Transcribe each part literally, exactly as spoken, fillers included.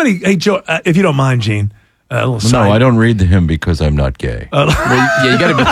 many? Hey, Joe, uh, if you don't mind, Gene. Uh, a little no, side. I don't read the hymn because I'm not gay. Uh, well, yeah, you got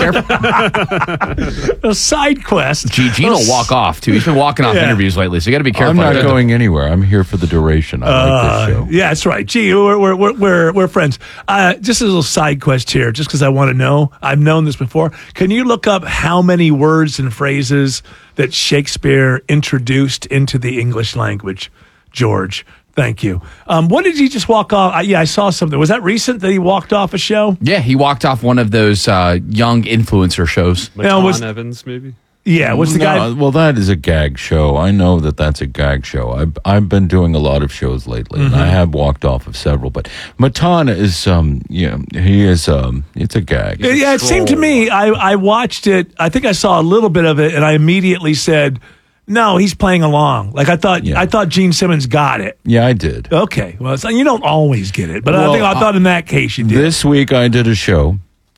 to be careful. A side quest. Gene, Gene will walk off too. He's been walking off Yeah. interviews lately, so you got to be careful. I'm not going anywhere. I'm here for the duration. I Uh, like this show. Yeah, that's right. Gee, we're we're we're we're, we're friends. Uh, just a little side quest here, just because I want to know. I've known this before. Can you look up how many words and phrases that Shakespeare introduced into the English language, George? Thank you. Um, when did he just walk off? I, yeah, I saw something. Was that recent that he walked off a show? Yeah, he walked off one of those uh, young influencer shows. Like Now, Con was- Evans, maybe? Yeah, what's the No, guy? Well, that is a gag show. I know that that's a gag show. I've, I've been doing a lot of shows lately, Mm-hmm. and I have walked off of several. But Matan is, um, yeah, he is, um, it's a gag. Yeah, yeah, it seemed to me. I I watched it. I think I saw a little bit of it, and I immediately said, "No, he's playing along." Like I thought. Yeah. I thought Gene Simmons got it. Yeah, I did. Okay, well, so you don't always get it, but I Well, think I thought in that case you did. This week I did a show,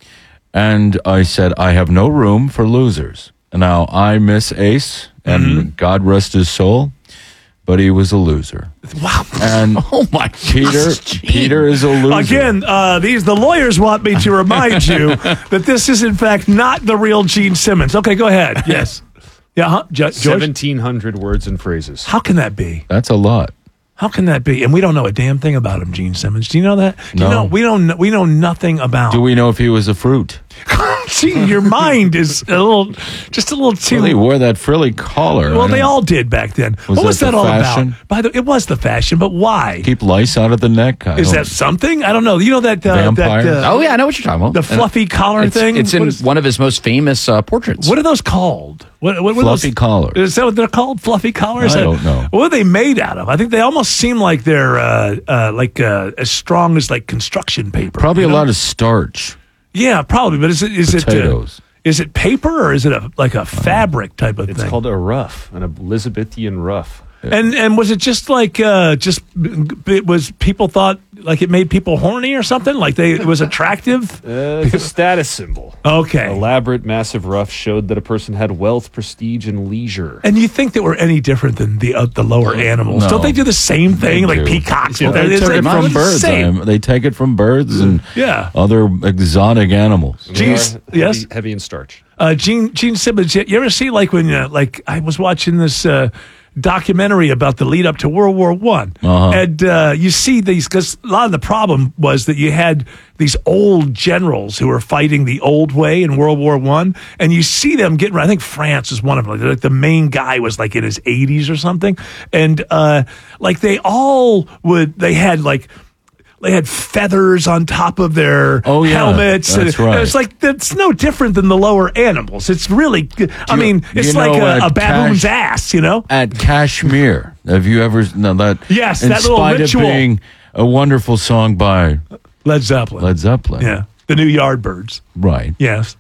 and I said, I have no room for losers. Now, I miss Ace, and Mm-hmm. God rest his soul, but he was a loser. Wow. And Oh my Peter, gosh, Gene. Peter is a loser. Again, uh, these the lawyers want me to remind you that this is in fact not the real Gene Simmons. Okay, go ahead. Yes. Yeah, huh? Jo- George. seventeen hundred words and phrases. How can that be? That's a lot. How can that be? And we don't know a damn thing about him, Gene Simmons. Do you know that? Do No. You know, we don't. Know, we know nothing about. Do we know if he was a fruit? See, your mind is a little, just a little too. Well, he wore that frilly collar. Well, I they don't- all did back then. Was what was that that the all fashion? about? By the, it was the fashion, but why? keep lice out of the neck. I Is don't- that something? I don't know. You know that uh, Vampires? that uh, Oh yeah, I know what you're talking about. the fluffy collar it's, thing. It's in What is- one of his most famous uh, portraits. What are those called? What, what, what are Fluffy those, collars. Is that what they're called? Fluffy collars? I don't know. What are they made out of? I think they almost seem like they're uh, uh, like uh, as strong as like construction paper. Probably you a know? lot of starch. Yeah, probably. But is it is Potatoes. it uh, is it paper or is it a like a fabric type of It's thing? called a ruff, an Elizabethan ruff. And and was it just like uh, just it was people thought like it made people horny or something? Like they it was attractive? Uh, it's a status symbol. Okay. Elaborate, massive ruff showed that a person had wealth, prestige, and leisure. And you think that we're any different than the uh, the lower animals? No. Don't they do the same thing? They Like do. peacocks? Well, They're- they it's take it like- from it's the birds. same. I- They take it from birds and Yeah. other exotic animals. They Jeez, are yes? heavy, heavy in starch. Uh, Gene Gene Simmons, you you ever see like when uh, like I was watching this uh, documentary about the lead up to World War One, Uh-huh. and uh, you see these because a lot of the problem was that you had these old generals who were fighting the old way in World War One, and you see them getting. I think France was one of them. Like the main guy was like in his eighties or something, and uh, like they all would. They had like. They had feathers on top of their Oh, yeah. helmets. That's and right. It's like that's no different than the lower animals. It's really, I you- mean, it's you like know a, at a baboon's Cash- ass, you know. At Kashmir, have you ever no that? Yes, in that little spite ritual. of being a wonderful song by Led Zeppelin. Led Zeppelin. Yeah, the new Yardbirds. Right. Yes,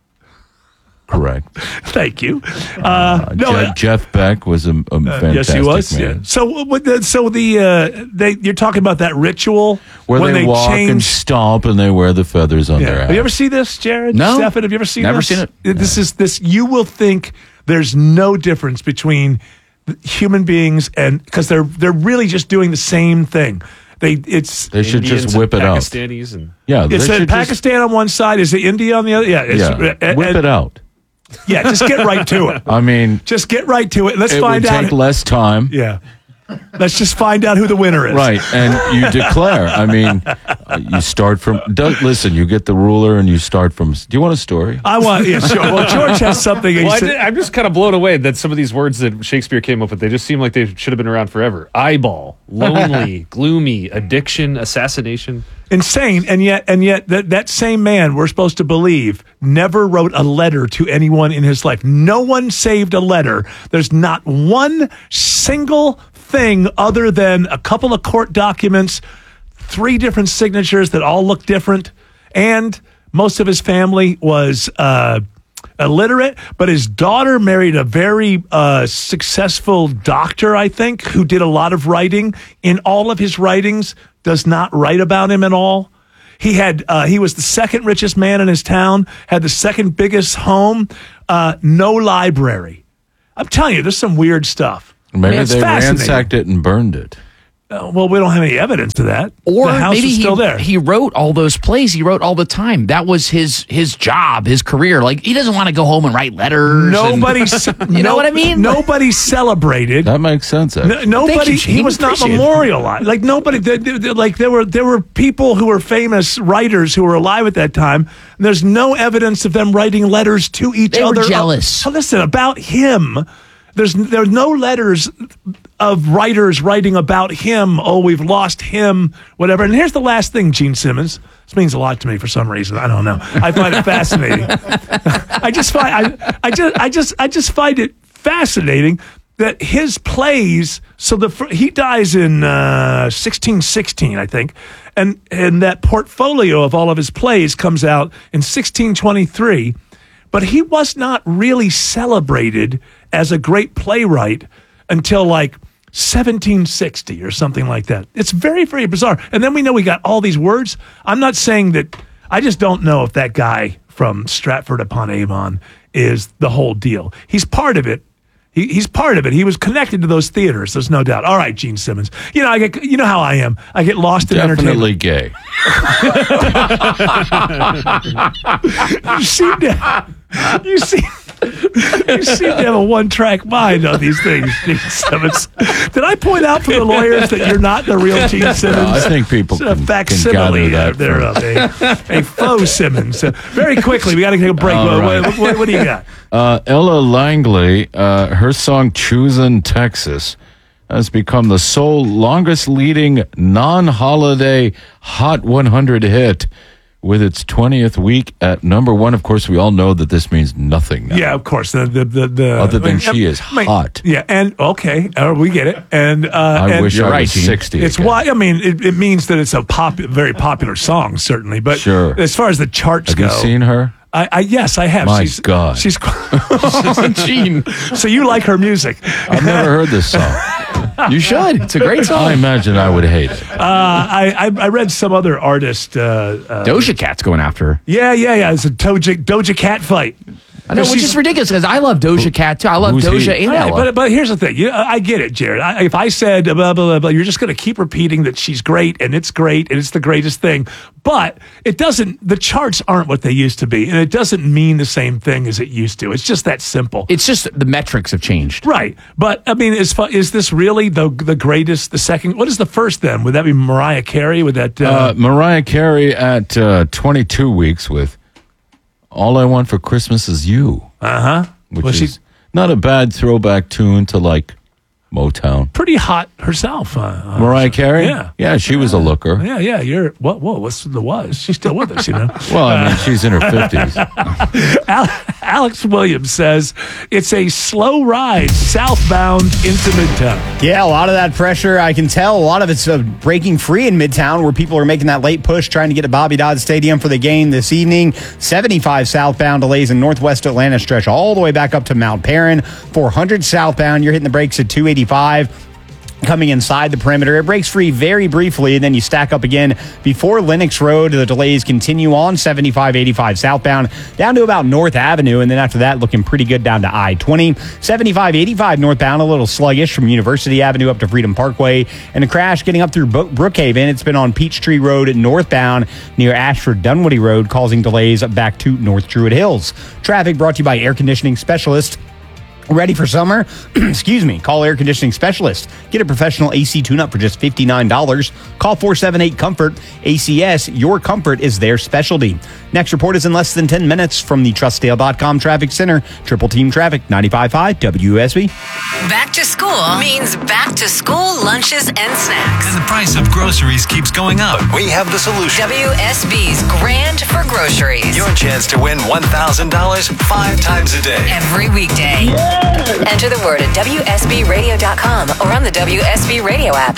Correct. thank you. Uh, Uh, no, Jeff, uh, Jeff Beck was a, a fantastic yes, he was. man. Yeah. So, what the, so the uh, they you're talking about that ritual Where when they, they, walk and change. stomp and they wear the feathers on Yeah. their Have you ever ass. seen this, Jared? No. Stefan, have you ever seen Never this? seen it. This is this. You will think there's no difference between human beings and because they're they're really just doing the same thing. They it's They should Indians just and whip it out. Pakistanis and Yeah, they it's uh, should just- Pakistan on one side. Is it India on the other? Yeah, it's, yeah, uh, whip and- it out. Yeah, just get right to it. I mean, Just get right to it. Let's it find would out. take less time. Yeah, let's just find out who the winner is. Right, and you declare. I mean, uh, you start from. Do, listen, you get the ruler, and you start from. Do you want a story? I want. Yeah, sure. Well, George has something. He Well, I said- did, I'm just kind of blown away that some of these words that Shakespeare came up with, they just seem like they should have been around forever. Eyeball, lonely, gloomy, addiction, assassination. insane, and yet, and yet, that that same man we're supposed to believe never wrote a letter to anyone in his life. No one saved a letter. There's not one single thing other than a couple of court documents, three different signatures that all look different, and most of his family was uh, illiterate, but his daughter married a very uh, successful doctor, I think, who did a lot of writing. In all of his writings, does not write about him at all. He had uh, he was the second richest man in his town, had the second biggest home, uh, no library. I'm telling you, there's some weird stuff. Maybe It's they fascinating. ransacked it and burned it. Uh, well, we don't have any evidence of that. Or the house maybe is he, still there. he wrote all those plays. He wrote all the time. That was his his job, his career. Like, he doesn't want to go home and write letters. Nobody, and, ce- you know no- what I mean? Nobody celebrated. That makes sense. Actually. No, nobody. you, Gene. He was not Appreciate it. memorialized. Like nobody. They, they, they- like there were there were people who were famous writers who were alive at that time. And there's no evidence of them writing letters to each They were other. jealous. Oh, listen, about him. There's there's no letters of writers writing about him. Oh, we've lost him. Whatever. And here's the last thing, Gene Simmons. This means a lot to me for some reason. I don't know. I find it fascinating. I just find I, I just I just I just find it fascinating that his plays. So the fir- he dies in uh, sixteen sixteen, I think, and and that portfolio of all of his plays comes out in sixteen twenty-three. But he was not really celebrated as a great playwright until like seventeen sixty or something like that. It's very, very bizarre. And then we know we got all these words. I'm not saying that. I just don't know if that guy from Stratford upon Avon is the whole deal. He's part of it. He, he's part of it. He was connected to those theaters. There's no doubt. All right, Gene Simmons. You know, I get. You know how I am. I get lost in Definitely entertainment. gay. You seem to. You seem. You seem to have a one-track mind on these things, Gene Simmons. Did I point out for the lawyers that you're not the real Gene Simmons? I think people It's a can, can facsimile gather that. there from- of a, a faux Simmons. Uh, very quickly, we got to take a break. All What, right. what, what, what do you got? Uh, Ella Langley, uh, her song "Choosin' Texas" has become the sole longest leading non-holiday Hot one hundred hit with its twentieth week at number one. Of course, we all know that this means nothing now. Yeah, of course. The the the, the Other than I mean, she is I mean, hot. Yeah, and okay, uh, we get it. And uh, I and wish I right, was Gene. sixty. It's again. why I mean it, it means that it's a pop, very popular song, certainly. But Sure. as far as the charts Have go, you seen her? I, I yes, I have. My she's, God. she's Gene. so you like her music? I've never heard this song. You should. It's a great song. I imagine I would hate it. Uh, I, I I read some other artist. Uh, uh, Doja Cat's going after her. yeah, yeah, yeah. It's a Doja Doja Cat fight. I know, which she's- is ridiculous because I love Doja Cat too. I love who's Doja he? and All right, Ella. but but here's the thing. You, I get it, Jared. I, if I said blah, blah, blah, blah, you're just going to keep repeating that she's great and it's great and it's the greatest thing. But it doesn't. The charts aren't what they used to be, and it doesn't mean the same thing as it used to. It's just that simple. It's just the metrics have changed. Right, but I mean, is fu- is this really the the greatest? The second? What is the first then? Would that be Mariah Carey? Would that? Uh, Uh, Mariah Carey at uh, twenty-two weeks with "All I Want for Christmas Is You," uh huh. which Was is she not a bad throwback tune to like Motown. pretty hot herself? Uh, uh, Mariah Carey? yeah. Yeah, she was a looker. yeah, yeah. You're what? Whoa, what's the was? She's still with us, you know. Well, I mean, she's in her fifties. Al- Alex Williams says it's a slow ride southbound into Midtown. Yeah, a lot of that pressure, I can tell. A lot of it's uh, breaking free in Midtown where people are making that late push trying to get to Bobby Dodd Stadium for the game this evening. seventy-five southbound delays in Northwest Atlanta stretch all the way back up to Mount Perrin. four hundred southbound, you're hitting the brakes at two eighty-five. Coming inside the perimeter. It breaks free very briefly, and then you stack up again before Lenox Road. The delays continue on seventy-five eighty-five southbound down to about North Avenue, and then after that, looking pretty good down to I twenty. seventy-five eighty-five northbound, a little sluggish from University Avenue up to Freedom Parkway, and a crash getting up through Bo- Brookhaven. It's been on Peachtree Road northbound near Ashford Dunwoody Road, causing delays back to North Druid Hills. Traffic brought to you by Air Conditioning Specialist. Ready for summer? Excuse me. Call Air Conditioning Specialist. Get a professional A C tune-up for just fifty-nine dollars. Call four seven eight COMFORT. A C S, your comfort is their specialty. Next report is in less than ten minutes from the Trustdale dot com Traffic Center. Triple Team Traffic, ninety-five point five W S B. Back to school means back to school lunches and snacks. And the price of groceries keeps going up. We have the solution. W S B's Grand for Groceries. Your chance to win one thousand dollars five times a day. Every weekday. Enter the word at W S B radio dot com or on the W S B radio app.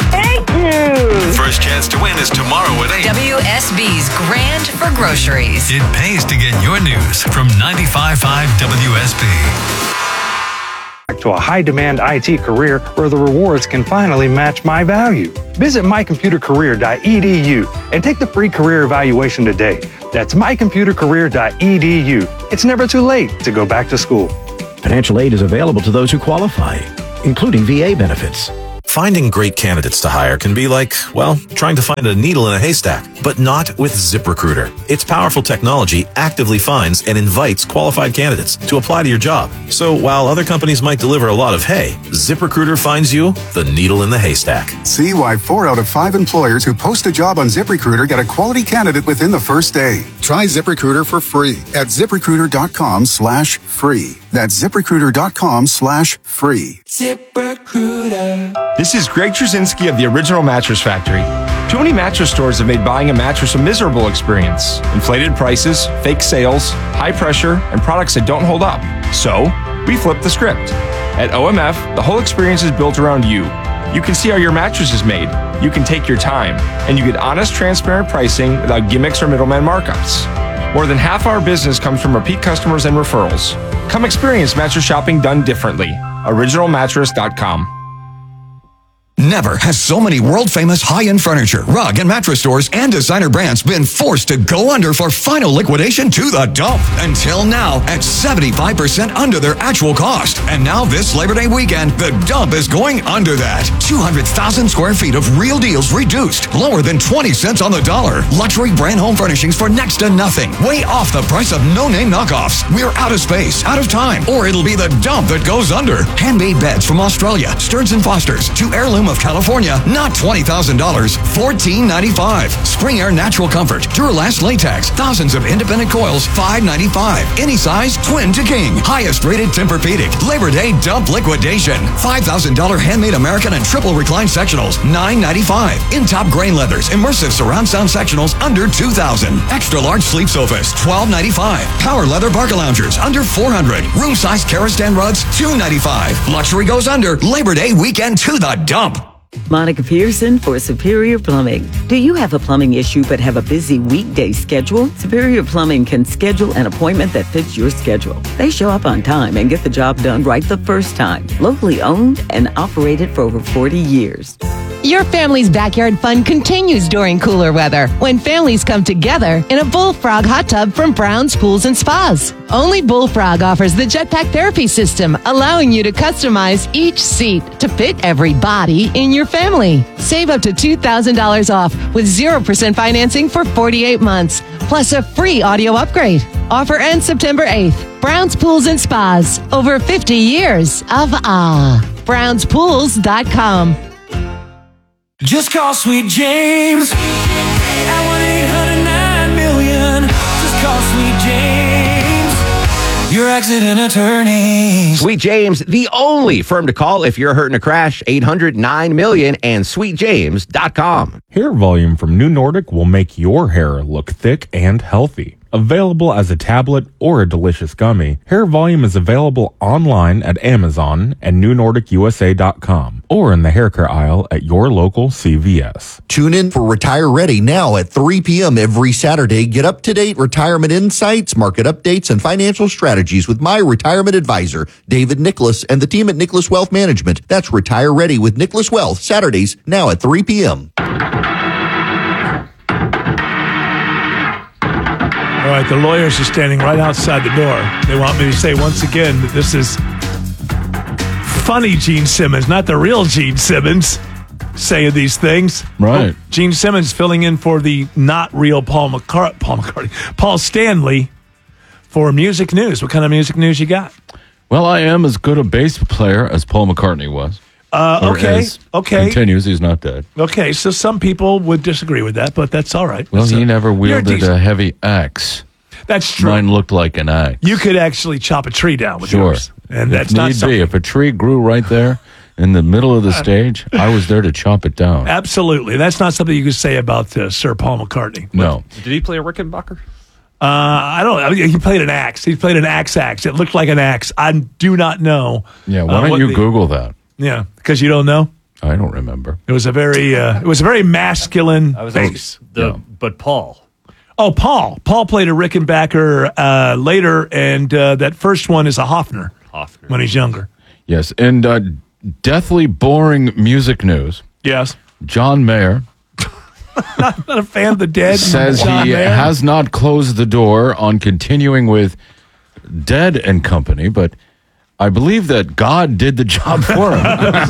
First chance to win is tomorrow at eight. W S B's Grand for Groceries. It pays to get your news from ninety-five point five W S B. To a high-demand I T career where the rewards can finally match my value. Visit my computer career dot e d u and take the free career evaluation today. That's my computer career dot e d u. It's never too late to go back to school. Financial aid is available to those who qualify, including V A benefits. Finding great candidates to hire can be like, well, trying to find a needle in a haystack, but not with ZipRecruiter. Its powerful technology actively finds and invites qualified candidates to apply to your job. So while other companies might deliver a lot of hay, ZipRecruiter finds you the needle in the haystack. See why four out of five employers who post a job on ZipRecruiter get a quality candidate within the first day. Try ZipRecruiter for free at ZipRecruiter.com slash free. That's ZipRecruiter.com slash free. ZipRecruiter. This is Greg Trzynski of the Original Mattress Factory. Too many mattress stores have made buying a mattress a miserable experience. Inflated prices, fake sales, high pressure, and products that don't hold up. So, we flipped the script. At O M F, the whole experience is built around you. You can see how your mattress is made. You can take your time. And you get honest, transparent pricing without gimmicks or middleman markups. More than half our business comes from repeat customers and referrals. Come experience mattress shopping done differently. original mattress dot com. Never has so many world-famous high-end furniture, rug, and mattress stores and designer brands been forced to go under for final liquidation to the dump. Until now, at seventy-five percent under their actual cost. And now this Labor Day weekend, the dump is going under that. two hundred thousand square feet of real deals reduced, lower than twenty cents on the dollar. Luxury brand home furnishings for next to nothing. Way off the price of no-name knockoffs. We're out of space, out of time, or it'll be the dump that goes under. Handmade beds from Australia, Stearns and Foster's, to Heirloom of California, not twenty thousand dollars, fourteen ninety-five. Spring Air Natural Comfort, Duralast Latex, thousands of independent coils, five ninety-five. Any size, twin to king. Highest rated Tempur-Pedic. Labor Day dump liquidation. five thousand dollars handmade American and triple recline sectionals, nine ninety-five. In top grain leathers, immersive surround sound sectionals, under two thousand. Extra large sleep sofas, twelve ninety-five. Power leather Barca loungers, under four hundred. Room size Karastan rugs, two ninety-five. Luxury goes under. Labor Day weekend to the dump. Monica Pearson for Superior Plumbing. Do you have a plumbing issue but have a busy weekday schedule? Superior Plumbing can schedule an appointment that fits your schedule. They show up on time and get the job done right the first time. Locally owned and operated for over forty years. Your family's backyard fun continues during cooler weather when families come together in a Bullfrog hot tub from Brown's Pools and Spas. Only Bullfrog offers the jetpack therapy system, allowing you to customize each seat to fit every body in your family. Save up to two thousand dollars off with zero percent financing for forty-eight months, plus a free audio upgrade. Offer ends September eighth. Brown's Pools and Spas. Over fifty years of ah. Browns Pools dot com. Just call Sweet James at one eight hundred nine million. Just call Sweet James, your accident attorney. Sweet James, the only firm to call if you're hurt in a crash. eight hundred nine million and sweet james dot com. Hair volume from New Nordic will make your hair look thick and healthy. Available as a tablet or a delicious gummy, Hair Volume is available online at Amazon and new nordic u s a dot com or in the hair care aisle at your local C V S. Tune in for Retire Ready now at three p.m. every Saturday. Get up-to-date retirement insights, market updates, and financial strategies with my retirement advisor, David Nicholas, and the team at Nicholas Wealth Management. That's Retire Ready with Nicholas Wealth, Saturdays now at three p.m. All right, the lawyers are standing right outside the door. They want me to say once again that this is funny Gene Simmons, not the real Gene Simmons, saying these things. Right. Oh, Gene Simmons filling in for the not real Paul McCart- Paul McCartney, Paul Stanley for music news. What kind of music news you got? Well, I am as good a bass player as Paul McCartney was. Uh, okay, as okay. Continues, he's not dead. Okay, so some people would disagree with that, but that's all right. Well, so, he never wielded a a heavy axe. That's true. Mine looked like an axe. You could actually chop a tree down with sure. yours. And if that's not need something. be. If a tree grew right there in the middle of the stage, I was there to chop it down. Absolutely. That's not something you could say about uh, Sir Paul McCartney. No. Did he play a Rickenbacker? Uh, I don't know. He played an axe. He played an axe axe. It looked like an axe. I do not know. Yeah, why uh, don't you the, Google that? Yeah, because you don't know? I don't remember. It was a very uh, it was a very masculine I was bass. The, yeah. But Paul. Oh, Paul. Paul played a Rickenbacker uh, later, and uh, that first one is a Hofner. Hofner. When he's younger. Yes, and uh, deathly boring music news. Yes. John Mayer. not, not a fan of the Dead. Says John he Mayer. has not closed the door on continuing with Dead and Company, but I believe that God did the job for him.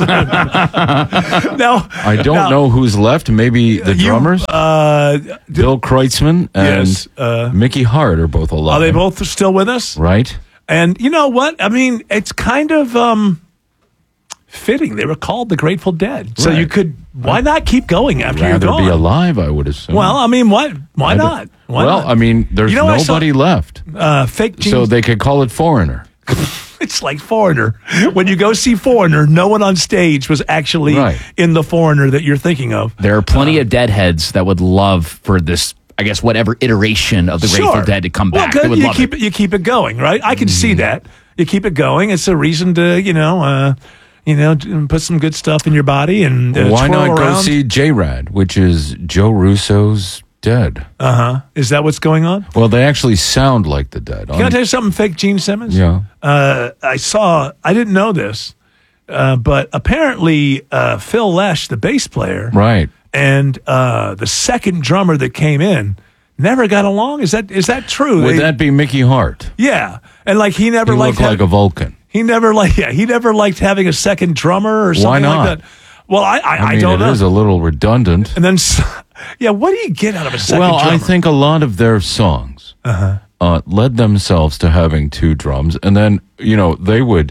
now, I don't now, know who's left. Maybe the you, drummers? Uh, Bill Kreutzmann and yes, uh, Mickey Hart are both alive. Are they both still with us? Right. And you know what? I mean, it's kind of um, fitting. They were called the Grateful Dead. So Right. you could, why not keep going after you're Rather gone? be alive, I would assume. Well, I mean, what? Why I don't- not? Why well, not? I mean, there's You know what I saw? nobody left. Uh, fake Gene. So they could call it Foreigner. It's like Foreigner. When you go see Foreigner, no one on stage was actually Right. in the Foreigner that you're thinking of. There are plenty of deadheads that would love for this, I guess, whatever iteration of the Grateful Sure. Dead to come Well, back. good. They would you love keep it. it. You keep it going, right? I can see that. You keep it going. It's a reason to, you know, uh, you know, d- put some good stuff in your body and uh, Why twirl not go around. see J-Rad, which is Joe Russo's Dead? Uh huh. Is that what's going on? Well, they actually sound like the Dead. Can I tell you something? Fake Gene Simmons. Yeah. Uh, I saw. I didn't know this, uh, but apparently uh, Phil Lesh, the bass player, Right. and uh, the second drummer that came in never got along. Is that is that true? Would They- that be Mickey Hart? yeah, and like he never He liked looked like a Vulcan. He never like yeah he never liked having a second drummer or something Why not? like that. Well, I I, I, I mean, don't it know. is a little redundant. and then s- yeah, what do you get out of a second Well, drummer? I think a lot of their songs Uh-huh. uh, led themselves to having two drums, and then you know they would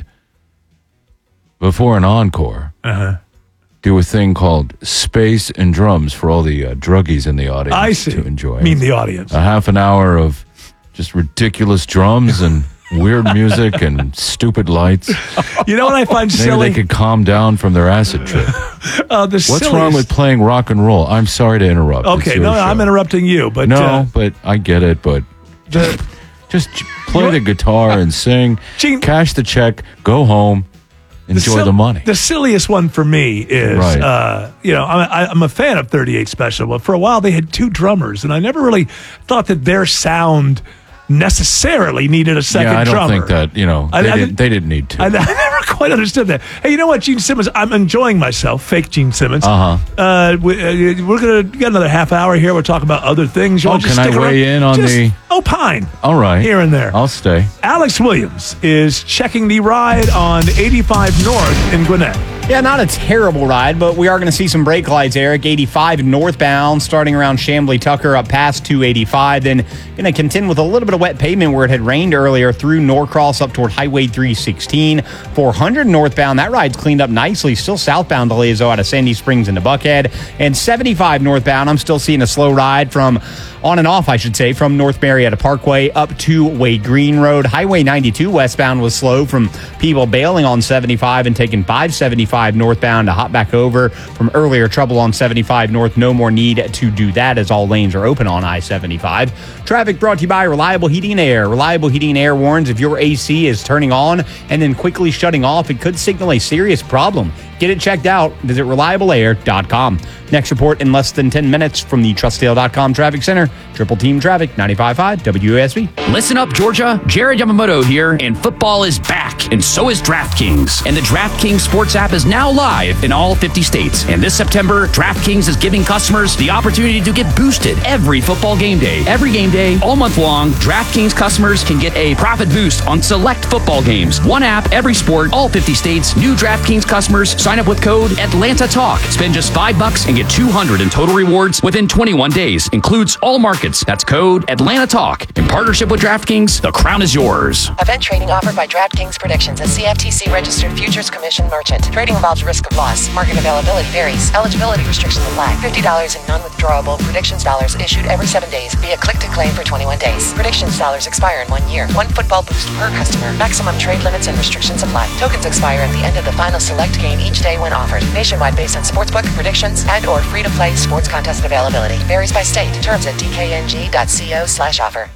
before an encore Uh-huh. do a thing called space and drums for all the uh, druggies in the audience I see. to enjoy. Mean the audience. A half an hour of just ridiculous drums and weird music and stupid lights. You know what I find Maybe silly? they could calm down from their acid trip. Uh, the What's wrong silliest- with playing rock and roll? I'm sorry to interrupt. It's Okay, your no, show. I'm interrupting you, but no, uh, but I get it. But the, just play the guitar and sing, cash the check, go home, enjoy the, sil- money. The silliest one for me is, Right. uh, you know, I'm, I- I'm a fan of thirty-eight Special, but for a while they had two drummers, and I never really thought that their sound necessarily needed a second yeah, I don't drummer. think that you know I- they, I didn't, didn't- they didn't need to. I, I never quite understood that. Hey, you know what, Gene Simmons? I'm enjoying myself. Fake Gene Simmons. Uh-huh. Uh we, uh, We're gonna get another half hour here. We'll talk about other things. You Oh, wanna just can I stick around? weigh in on Just the- opine? All right, Here and there. I'll stay. Alex Williams is checking the ride on eighty-five North in Gwinnett. Yeah, not a terrible ride, but we are going to see some brake lights, Eric. eighty-five northbound, starting around Chamblee Tucker up past two eighty-five. Then going to contend with a little bit of wet pavement where it had rained earlier through Norcross up toward Highway three sixteen. four hundred northbound, that ride's cleaned up nicely. Still southbound delays, though, out of Sandy Springs into Buckhead. And seventy-five northbound, I'm still seeing a slow ride from on and off, I should say, from North Marietta Parkway up to Wade Green Road. Highway ninety-two westbound was slow from people bailing on seventy-five and taking five seventy-five northbound to hop back over from earlier trouble on seventy-five north. No more need to do that as all lanes are open on I seventy-five. Traffic brought to you by Reliable Heating and Air. Reliable Heating and Air warns if your A C is turning on and then quickly shutting off, it could signal a serious problem. Get it checked out. Visit reliable air dot com. Next report in less than ten minutes from the trustdale dot com Traffic Center. Triple Team Traffic, ninety-five point five W A S B. Listen up, Georgia. Jared Yamamoto here, and football is back, and so is DraftKings. And the DraftKings Sports app is now live in all fifty states. And this September, DraftKings is giving customers the opportunity to get boosted every football game day. Every game day, all month long, DraftKings customers can get a profit boost on select football games. One app, every sport, all fifty states. New DraftKings customers sign up with code Atlanta Talk. Spend just five bucks and get two hundred in total rewards within twenty-one days. Includes all markets. That's code Atlanta Talk. In partnership with DraftKings, the crown is yours. Event trading offered by DraftKings Predictions, a C F T C registered futures commission merchant. Trading involves risk of loss. Market availability varies. Eligibility restrictions apply. fifty dollars in non-withdrawable Predictions dollars issued every seven days via click to claim for twenty-one days. Predictions dollars expire in one year. One football boost per customer. Maximum trade limits and restrictions apply. Tokens expire at the end of the final select game each day when offered. Nationwide based on sportsbook, predictions, and or free-to-play sports contest availability. Varies by state. Terms at d k n g dot co slash offer.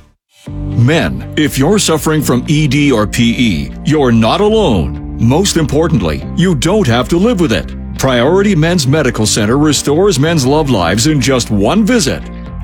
Men, if you're suffering from E D or P E, you're not alone. Most importantly, you don't have to live with it. Priority Men's Medical Center restores men's love lives in just one visit.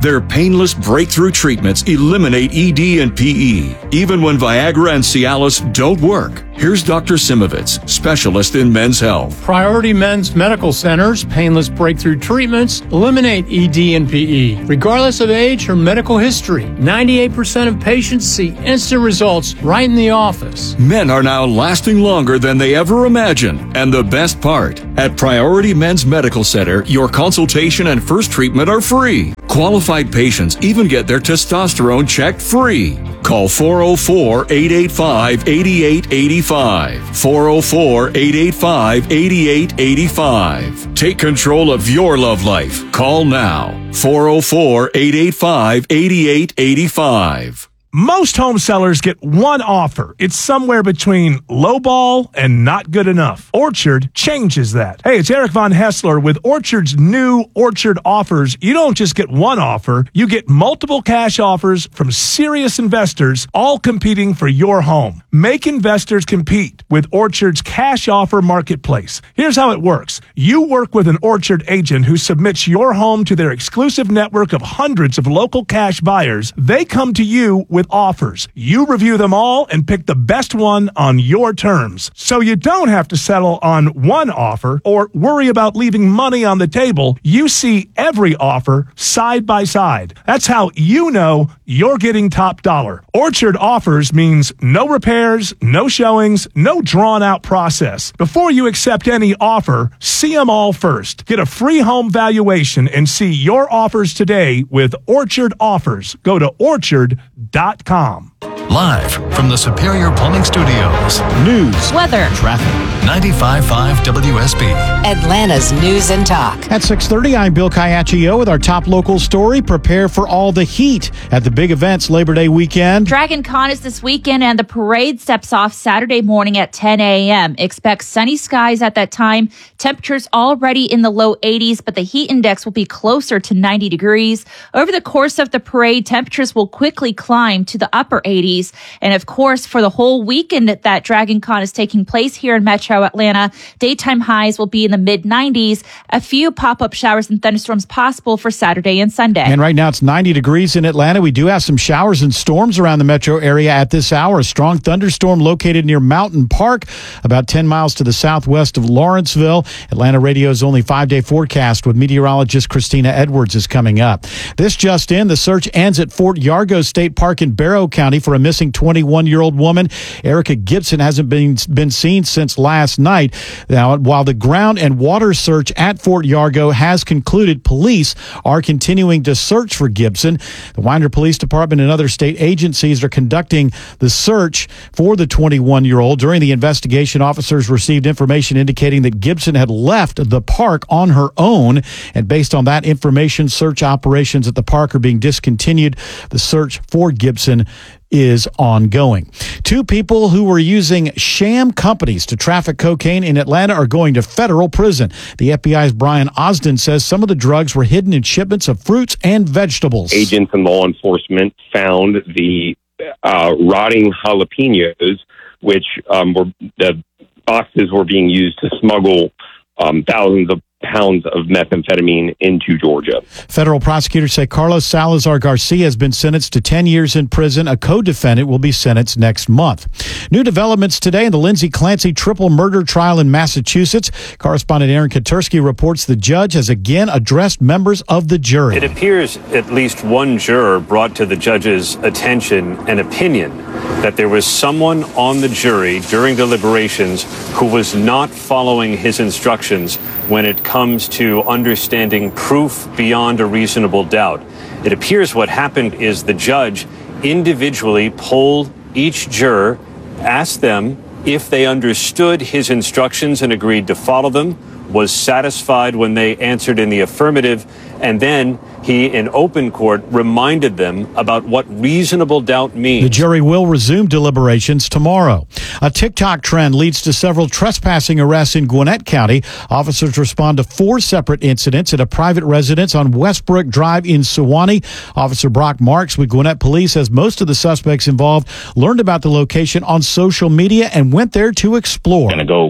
Their painless breakthrough treatments eliminate E D and P E, even when Viagra and Cialis don't work. Here's Doctor Simovitz, specialist in men's health. Priority Men's Medical Center's painless breakthrough treatments eliminate E D and P E, regardless of age or medical history. ninety-eight percent of patients see instant results right in the office. Men are now lasting longer than they ever imagined. And the best part, at Priority Men's Medical Center, your consultation and first treatment are free. Qualified patients even get their testosterone checked free. Call four oh four, eight eight five, eight eight eight five. four oh four, eight eight five, eight eight eight five. Take control of your love life. Call now. four oh four, eight eight five, eight eight eight five. Most home sellers get one offer. It's somewhere between lowball and not good enough. Orchard changes that. Hey, it's Eric Von Hessler with Orchard's new Orchard offers. You don't just get one offer. You get multiple cash offers from serious investors, all competing for your home. Make investors compete with Orchard's cash offer marketplace. Here's how it works. You work with an Orchard agent who submits your home to their exclusive network of hundreds of local cash buyers. They come to you with offers. You review them all and pick the best one on your terms. So you don't have to settle on one offer or worry about leaving money on the table. You see every offer side by side. That's how you know you're getting top dollar. Orchard offers means no repairs, no showings, no drawn out process. Before you accept any offer, see them all first. Get a free home valuation and see your offers today with Orchard Offers. Go to orchard dot com. Live from the Superior Plumbing Studios. News, weather, traffic. ninety-five point five W S B. Atlanta's News and Talk. At six thirty, I'm Bill Caiaccio with our top local story. Prepare for all the heat at the big events Labor Day weekend. Dragon Con is this weekend, and the parade steps off Saturday morning at ten a.m. Expect sunny skies at that time. Temperatures already in the low eighties, but the heat index will be closer to ninety degrees. Over the course of the parade, temperatures will quickly climb to the upper eighties. And of course, for the whole weekend that Dragon Con is taking place here in Metro Atlanta, daytime highs will be in the mid nineties. A few pop-up showers and thunderstorms possible for Saturday and Sunday. And right now it's ninety degrees in Atlanta. We do have some showers and storms around the metro area at this hour. A strong thunderstorm located near Mountain Park, about ten miles to the southwest of Lawrenceville. Atlanta Radio's only five-day forecast with meteorologist Christina Edwards is coming up. This just in, the search ends at Fort Yargo State Park in Barrow County for a missing twenty-one-year-old woman. Erica Gibson hasn't been been seen since last night. Now, while the ground and water search at Fort Yargo has concluded, police are continuing to search for Gibson. The Winder Police Department and other state agencies are conducting the search for the twenty-one-year-old. During the investigation, officers received information indicating that Gibson had left the park on her own, and based on that information, search operations at the park are being discontinued. The search for Gibson is ongoing. Two people who were using sham companies to traffic cocaine in Atlanta are going to federal prison. The F B I's Brian Osden says some of the drugs were hidden in shipments of fruits and vegetables. Agents and law enforcement found the uh, rotting jalapenos, which um, were the boxes were being used to smuggle um, thousands of pounds of methamphetamine into Georgia. Federal prosecutors say Carlos Salazar Garcia has been sentenced to ten years in prison. A co-defendant will be sentenced next month. New developments today in the Lindsay Clancy triple murder trial in Massachusetts. Correspondent Aaron Katursky reports the judge has again addressed members of the jury. It appears at least one juror brought to the judge's attention an opinion that there was someone on the jury during deliberations who was not following his instructions when it comes to understanding proof beyond a reasonable doubt. It appears what happened is the judge individually polled each juror, asked them if they understood his instructions and agreed to follow them, was satisfied when they answered in the affirmative, and then he, in open court, reminded them about what reasonable doubt means. The jury will resume deliberations tomorrow. A TikTok trend leads to several trespassing arrests in Gwinnett County. Officers respond to four separate incidents at a private residence on Westbrook Drive in Sewanee. Officer Brock Marks with Gwinnett Police says most of the suspects involved learned about the location on social media and went there to explore. Going to go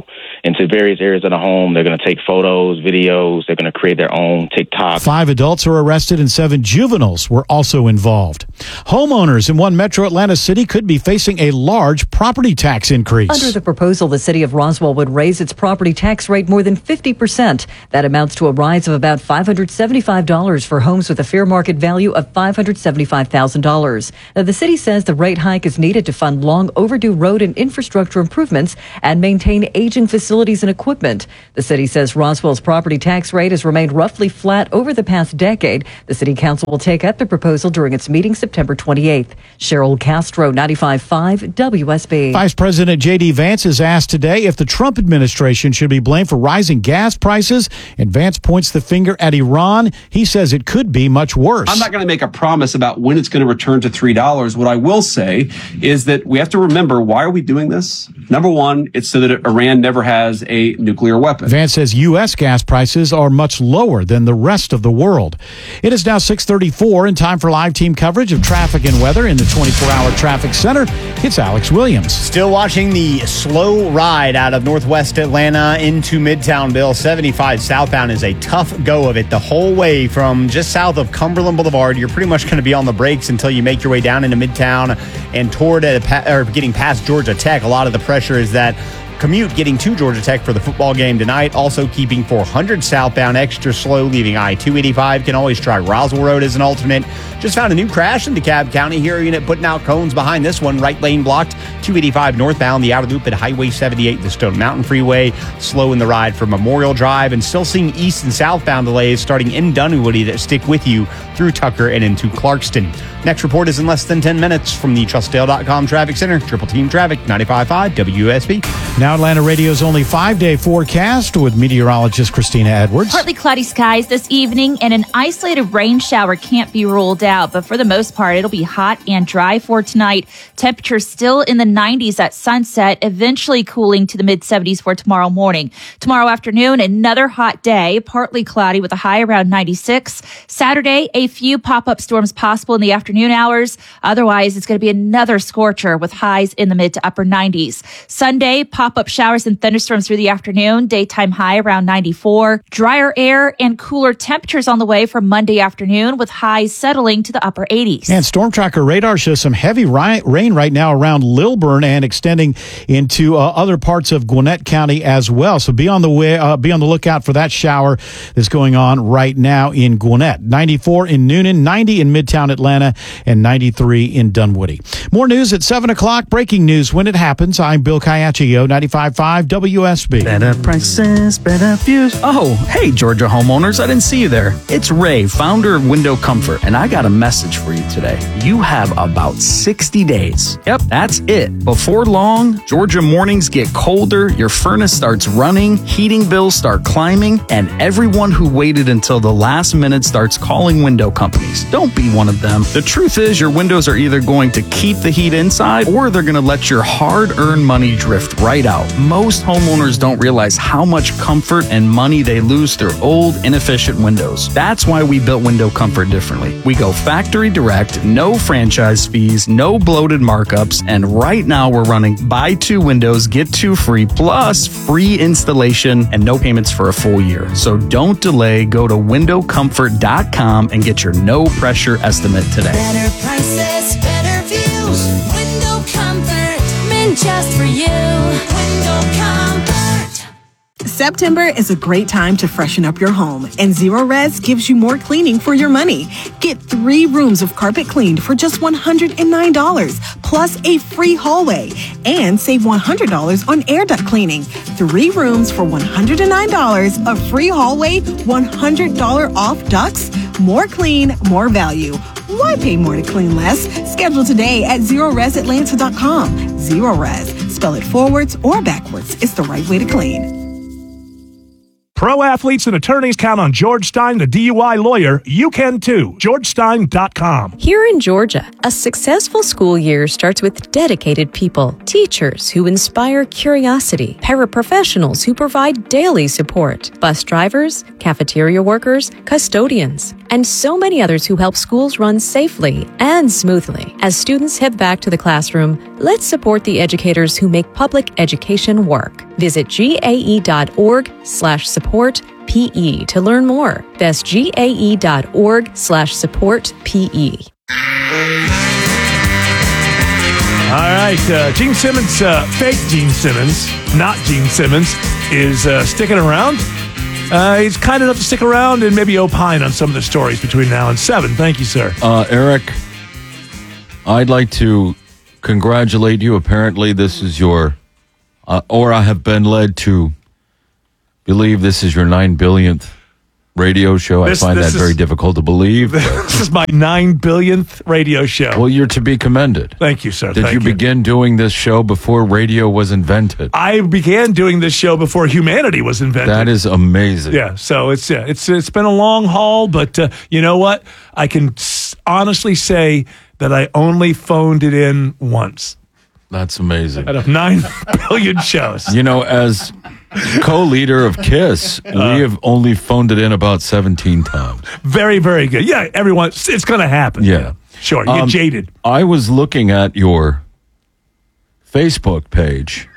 into various areas of the home. They're going to take photos, videos. They're going to create their own TikTok. Five adults were arrested and seven juveniles were also involved. Homeowners in one metro Atlanta city could be facing a large property tax increase. Under the proposal, the city of Roswell would raise its property tax rate more than fifty percent. That amounts to a rise of about five hundred seventy-five dollars for homes with a fair market value of five hundred seventy-five thousand dollars. Now, the city says the rate hike is needed to fund long overdue road and infrastructure improvements and maintain aging facilities and equipment. The city says Roswell's property tax rate has remained roughly flat over the past decade. The city council will take up the proposal during its meeting September twenty-eighth. Cheryl Castro, ninety-five point five W S B. Vice President J D. Vance is asked today if the Trump administration should be blamed for rising gas prices, and Vance points the finger at Iran. He says it could be much worse. I'm not going to make a promise about when it's going to return to three dollars. What I will say is that we have to remember, why are we doing this? Number one, it's so that Iran never has a nuclear weapon. Vance says U S gas prices are much lower than the rest of the world. It is now six thirty-four and time for live team coverage of traffic and weather in the twenty-four hour traffic center. It's Alex Williams. Still watching the slow ride out of northwest Atlanta into Midtown, Bill. seventy-five southbound is a tough go of it the whole way from just south of Cumberland Boulevard. You're pretty much going to be on the brakes until you make your way down into Midtown and toward a, or getting past Georgia Tech. A lot of the pressure is that commute getting to Georgia Tech for the football game tonight. Also keeping four hundred southbound extra slow, leaving I two eighty-five. Can always try Roswell Road as an alternate. Just found a new crash in DeKalb County. Here, unit putting out cones behind this one. Right lane blocked. two eighty-five northbound. The outer loop at Highway seventy-eight, the Stone Mountain Freeway. Slow in the ride from Memorial Drive. And still seeing east and southbound delays starting in Dunwoody that stick with you through Tucker and into Clarkston. Next report is in less than ten minutes from the Trustdale dot com Traffic Center. Triple Team Traffic, ninety-five point five W S B. Now Atlanta Radio's only five-day forecast with meteorologist Christina Edwards. Partly cloudy skies this evening, and an isolated rain shower can't be ruled out. But for the most part, it'll be hot and dry for tonight. Temperatures still in the nineties at sunset, eventually cooling to the mid-seventies for tomorrow morning. Tomorrow afternoon, another hot day, partly cloudy with a high around ninety-six. Saturday, a few pop-up storms possible in the afternoon hours. Otherwise, it's going to be another scorcher with highs in the mid to upper nineties. Sunday, pop-up showers and thunderstorms through the afternoon. Daytime high around ninety-four. Drier air and cooler temperatures on the way for Monday afternoon with highs settling to the upper eighties. And Storm Tracker radar shows some heavy ri- rain right now around Lilburn and extending into uh, other parts of Gwinnett County as well. So be on the way, uh, be on the lookout for that shower that's going on right now in Gwinnett. ninety-four in Noonan, ninety in Midtown Atlanta, and ninety-three in Dunwoody. More news at seven o'clock. Breaking news when it happens. I'm Bill Caiaccio, ninety-five point five W S B. Better prices, better views. Oh, hey, Georgia homeowners. I didn't see you there. It's Ray, founder of Window Comfort, and I got a message for you today. You have about sixty days. Yep, that's it. Before long, Georgia mornings get colder, your furnace starts running, heating bills start climbing, and everyone who waited until the last minute starts calling window companies. Don't be one of them. The truth is, your windows are either going to keep the heat inside or they're going to let your hard-earned money drift right out. Most homeowners don't realize how much comfort and money they lose through old, inefficient windows. That's why we built Window Comfort differently. We go factory direct, no franchise fees, no bloated markups, and right now we're running buy two windows, get two free, plus free installation and no payments for a full year. So don't delay. Go to window comfort dot com and get your no pressure estimate today. Better prices, better views. Window Comfort, meant just for you. Window Comfort. September is a great time to freshen up your home, and Zero Res gives you more cleaning for your money. Get three rooms of carpet cleaned for just one hundred nine dollars, plus a free hallway, and save one hundred dollars on air duct cleaning. Three rooms for one hundred nine dollars, a free hallway, one hundred dollars off ducts. More clean, more value. Why pay more to clean less? Schedule today at zero res atlanta dot com. Zero Res. Spell it forwards or backwards. It's the right way to clean. Pro athletes and attorneys count on George Stein, the D U I lawyer. You can too. george stein dot com. Here in Georgia, a successful school year starts with dedicated people, teachers who inspire curiosity, paraprofessionals who provide daily support, bus drivers, cafeteria workers, custodians. and so many others who help schools run safely and smoothly. As students head back to the classroom, let's support the educators who make public education work. Visit gae.org slash support PE to learn more. That's gae.org slash support PE. All right, uh, Gene Simmons, uh, fake Gene Simmons, not Gene Simmons, is uh, sticking around. Uh, he's kind enough to stick around and maybe opine on some of the stories between now and seven. Thank you, sir. Uh, Eric, I'd like to congratulate you. Apparently, this is your, uh, or I have been led to believe this is your nine billionth radio show. This- I find this that is- very difficult to believe. but- This is my nine billionth radio show. well, you're to be commended. Thank you, sir. Did Thank you begin doing this show before radio was invented? I began doing this show before humanity was invented. That is amazing. Yeah, so it's yeah, it's it's been a long haul, but uh, you know what? I can s- honestly say that I only phoned it in once That's amazing. out of nine billion shows. You know, as co-leader of KISS, Uh, we have only phoned it in about seventeen times. Very, very good. Yeah, everyone, it's going to happen. Yeah. Sure, you Um, get jaded. I was looking at your Facebook page.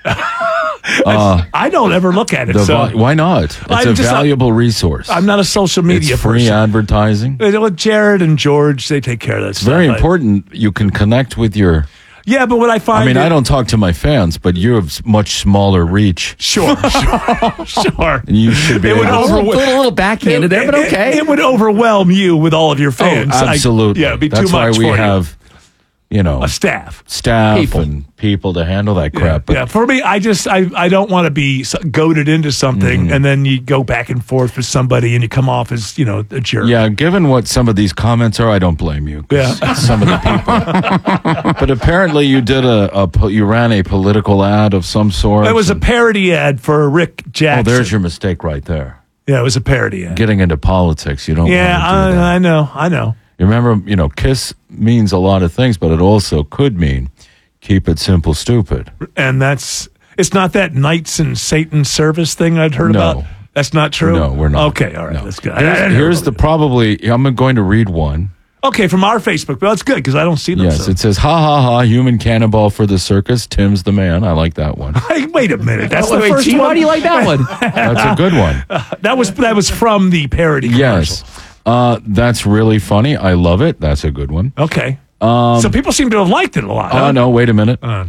uh, I don't ever look at it. the so vi- why not? It's I'm a just not- valuable resource. I'm not a social media It's free person. advertising. Uh, Jared and George, they take care of that It's stuff. very I- important. You can connect with your. Yeah, but what I find. I mean, it- I don't talk to my fans, but you have s- much smaller reach. Sure, sure, sure. And you should be It would able to- overwhelm- A little, little backhanded there, but It- okay. It, it would overwhelm you with all of your Oh, fans. I- absolutely. yeah, it'd be That's too much why we for you. have, you know, A staff. staff People. and people to handle that crap. But Yeah, for me, I just I, I don't want to be s- goaded into something, Mm-hmm. and then you go back and forth with somebody, and you come off as you know a jerk. Yeah, given what some of these comments are, I don't blame you. 'cause Yeah. some of the people. But apparently, you did a, a po- you ran a political ad of some sort. It was a parody ad for Rick Oh, Jackson. there's your mistake right there. yeah, it was a parody ad. Getting into politics, you don't. Yeah, want to do that. I, I know, I know. You remember, you know, KISS means a lot of things, but it also could mean keep it simple, stupid. And that's it's not that Knights and Satan service thing I'd heard No. about. That's not true. No, we're not. Okay, all right, No. that's good. I- I Here's, didn't hear here's about the probably. I'm going to read one. it. Okay, from our Facebook, but that's good because I don't see them. Yes, so. it says, ha ha ha, human cannonball for the circus. Tim's the man. I like that one. Hey, wait a minute. That's the Wait, first Gene, one. why do you like that one? That's a good one. That was that was from the parody commercial. Yes. Uh, that's really funny. I love it. That's a good one. Okay. Um, so people seem to have liked it a lot. Oh, huh? no, wait a minute. Uh,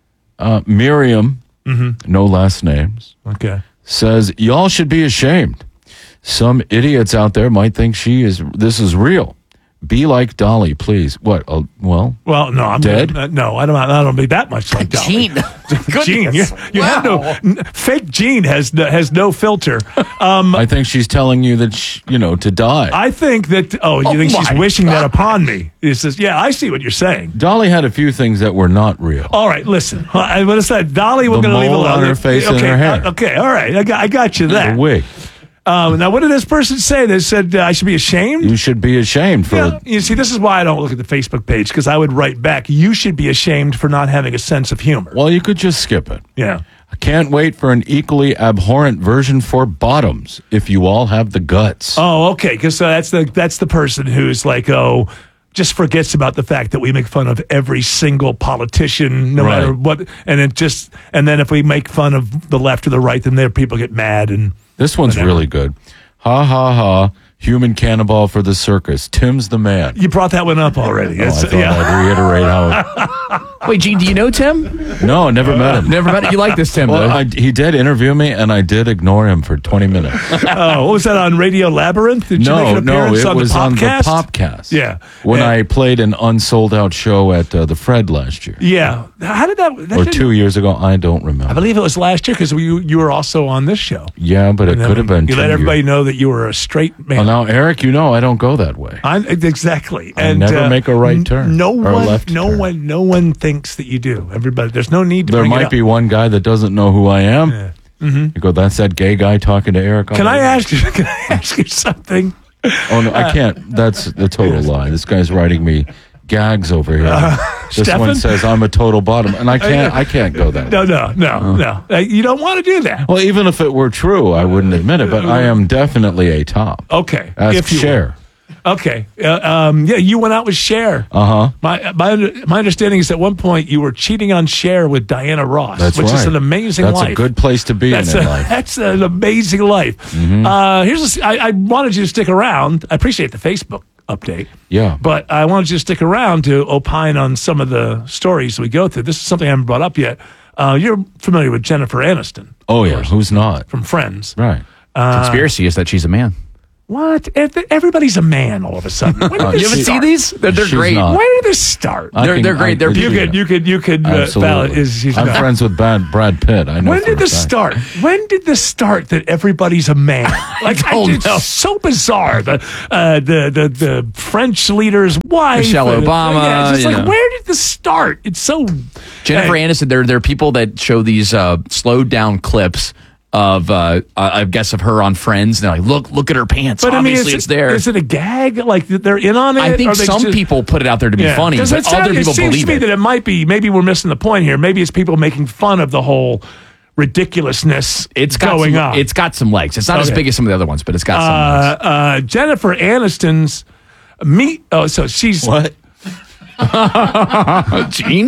Uh, Miriam, Mm-hmm. no last names, okay. says, y'all should be ashamed. Some idiots out there might think she is. This is real. Be like Dolly, please. What? Uh, well, Well, no, I'm Dead? Uh, no, I don't. I don't be that much like Dolly. Gene. Gene, you, you have no n- fake. Gene has no, has no filter. Um, I think she's telling you that, sh you know, to die. I think that. Oh, you Oh think she's my wishing that upon me? He says, "Yeah, I see what you're saying." Dolly had a few things that were not real. All right, listen. I what is that? Dolly, we're The going to leave mole alone. on her face okay, and her hair. uh, okay, all right. I got, I got you that. The wig. Um, now, what did this person say? They said uh, I should be ashamed. You should be ashamed for. Yeah, you see, this is why I don't look at the Facebook page because I would write back, "You should be ashamed for not having a sense of humor." Well, you could just skip it. Yeah. I can't wait for an equally abhorrent version for bottoms if you all have the guts. Oh, okay. Because uh, that's the that's the person who's like, oh, just forgets about the fact that we make fun of every single politician, no Right. matter what, and it just and then if we make fun of the left or the right, then there people get mad and This one's whatever. really good. Ha ha ha. Human cannonball for the circus. Tim's the man. You brought that one up already. Oh, I It's- thought I'd reiterate how. Wait, Gene, do you know Tim? No, never met him. Never met him. You like this Tim, Well, though? I, he did interview me, and I did ignore him for twenty minutes. Oh, what was that on Radio Labyrinth? Did you make No, an no, appearance it on was the on the podcast? Popcast. Yeah. When Yeah. I played an unsold out show at uh, the Fred last year. Yeah. How did that? that Or didn't- two years ago. I don't remember. I believe it was last year because you you were also on this show. Yeah, but it And then could have been You two let everybody years. know that you were a straight man. Well, now, Eric, you know I don't go that way. I, exactly. I never make a right n- turn No or a one, left no turn. one, no one thinks that you do. Everybody, there's no need to. There bring it might up. be one guy that doesn't know who I am. Mm-hmm. You go, that's that gay guy talking to Eric. Can I ask you? Can I ask you something? Oh, no, I can't. That's a total lie. This guy's writing me gags over here. Uh, this Stefan? one says I'm a total bottom, and I can't. I can't go that way. No, no, no, Oh. no. Uh, You don't want to do that. Well, even if it were true, I wouldn't admit it. But I am definitely a top. Okay. Ask if you Cher. Okay. Uh, um, yeah, you went out with Cher. Uh huh. My my my understanding is at one point you were cheating on Cher with Diana Ross, That's which right. is an amazing That's life. a good place to be that's in, in a, life. That's an amazing life. Mhm. Uh, here's a, I, I wanted you to stick around. I appreciate the Facebook update. Yeah. But I wanted you to stick around to opine on some of the stories we go through. This is something I haven't brought up yet. Uh, you're familiar with Jennifer Aniston. Oh, yeah. Who's not? From Friends. Right. Uh, Conspiracy is that she's a man. What? Ev- Everybody's a man all of a sudden. When did Uh, this you haven't start? seen these? They're, they're She's great. not. When did this start? I They're- can- they're great. I They're can- You could, you could, you could. Uh, Absolutely. valid, is, he's I'm not. friends with Brad, Brad Pitt. I know. When for did a this fact. start? When did this start that everybody's a man? Like I don't it's know. so bizarre. The uh, the the the French leader's wife, Michelle and- Obama, Yeah, it's just you like know. where did this start? It's so. Jennifer Hey, Aniston, there, there are people that show these uh, slowed down clips of, uh, I guess, of her on Friends. And they're like, look, look at her pants. But I mean, Obviously, is it's it, there. Is it a gag? Like they're in on it? I think Or they some just- people put it out there to be Yeah. funny, 'Cause but it sound- other people it seems believe to me it. that it might be. Maybe we're missing the point here. Maybe it's people making fun of the whole ridiculousness It's got going some, on. It's got some legs. It's not as Okay. big as some of the other ones, but it's got some legs. uh, uh, Jennifer Aniston's meet. Oh, so she's What? Gene?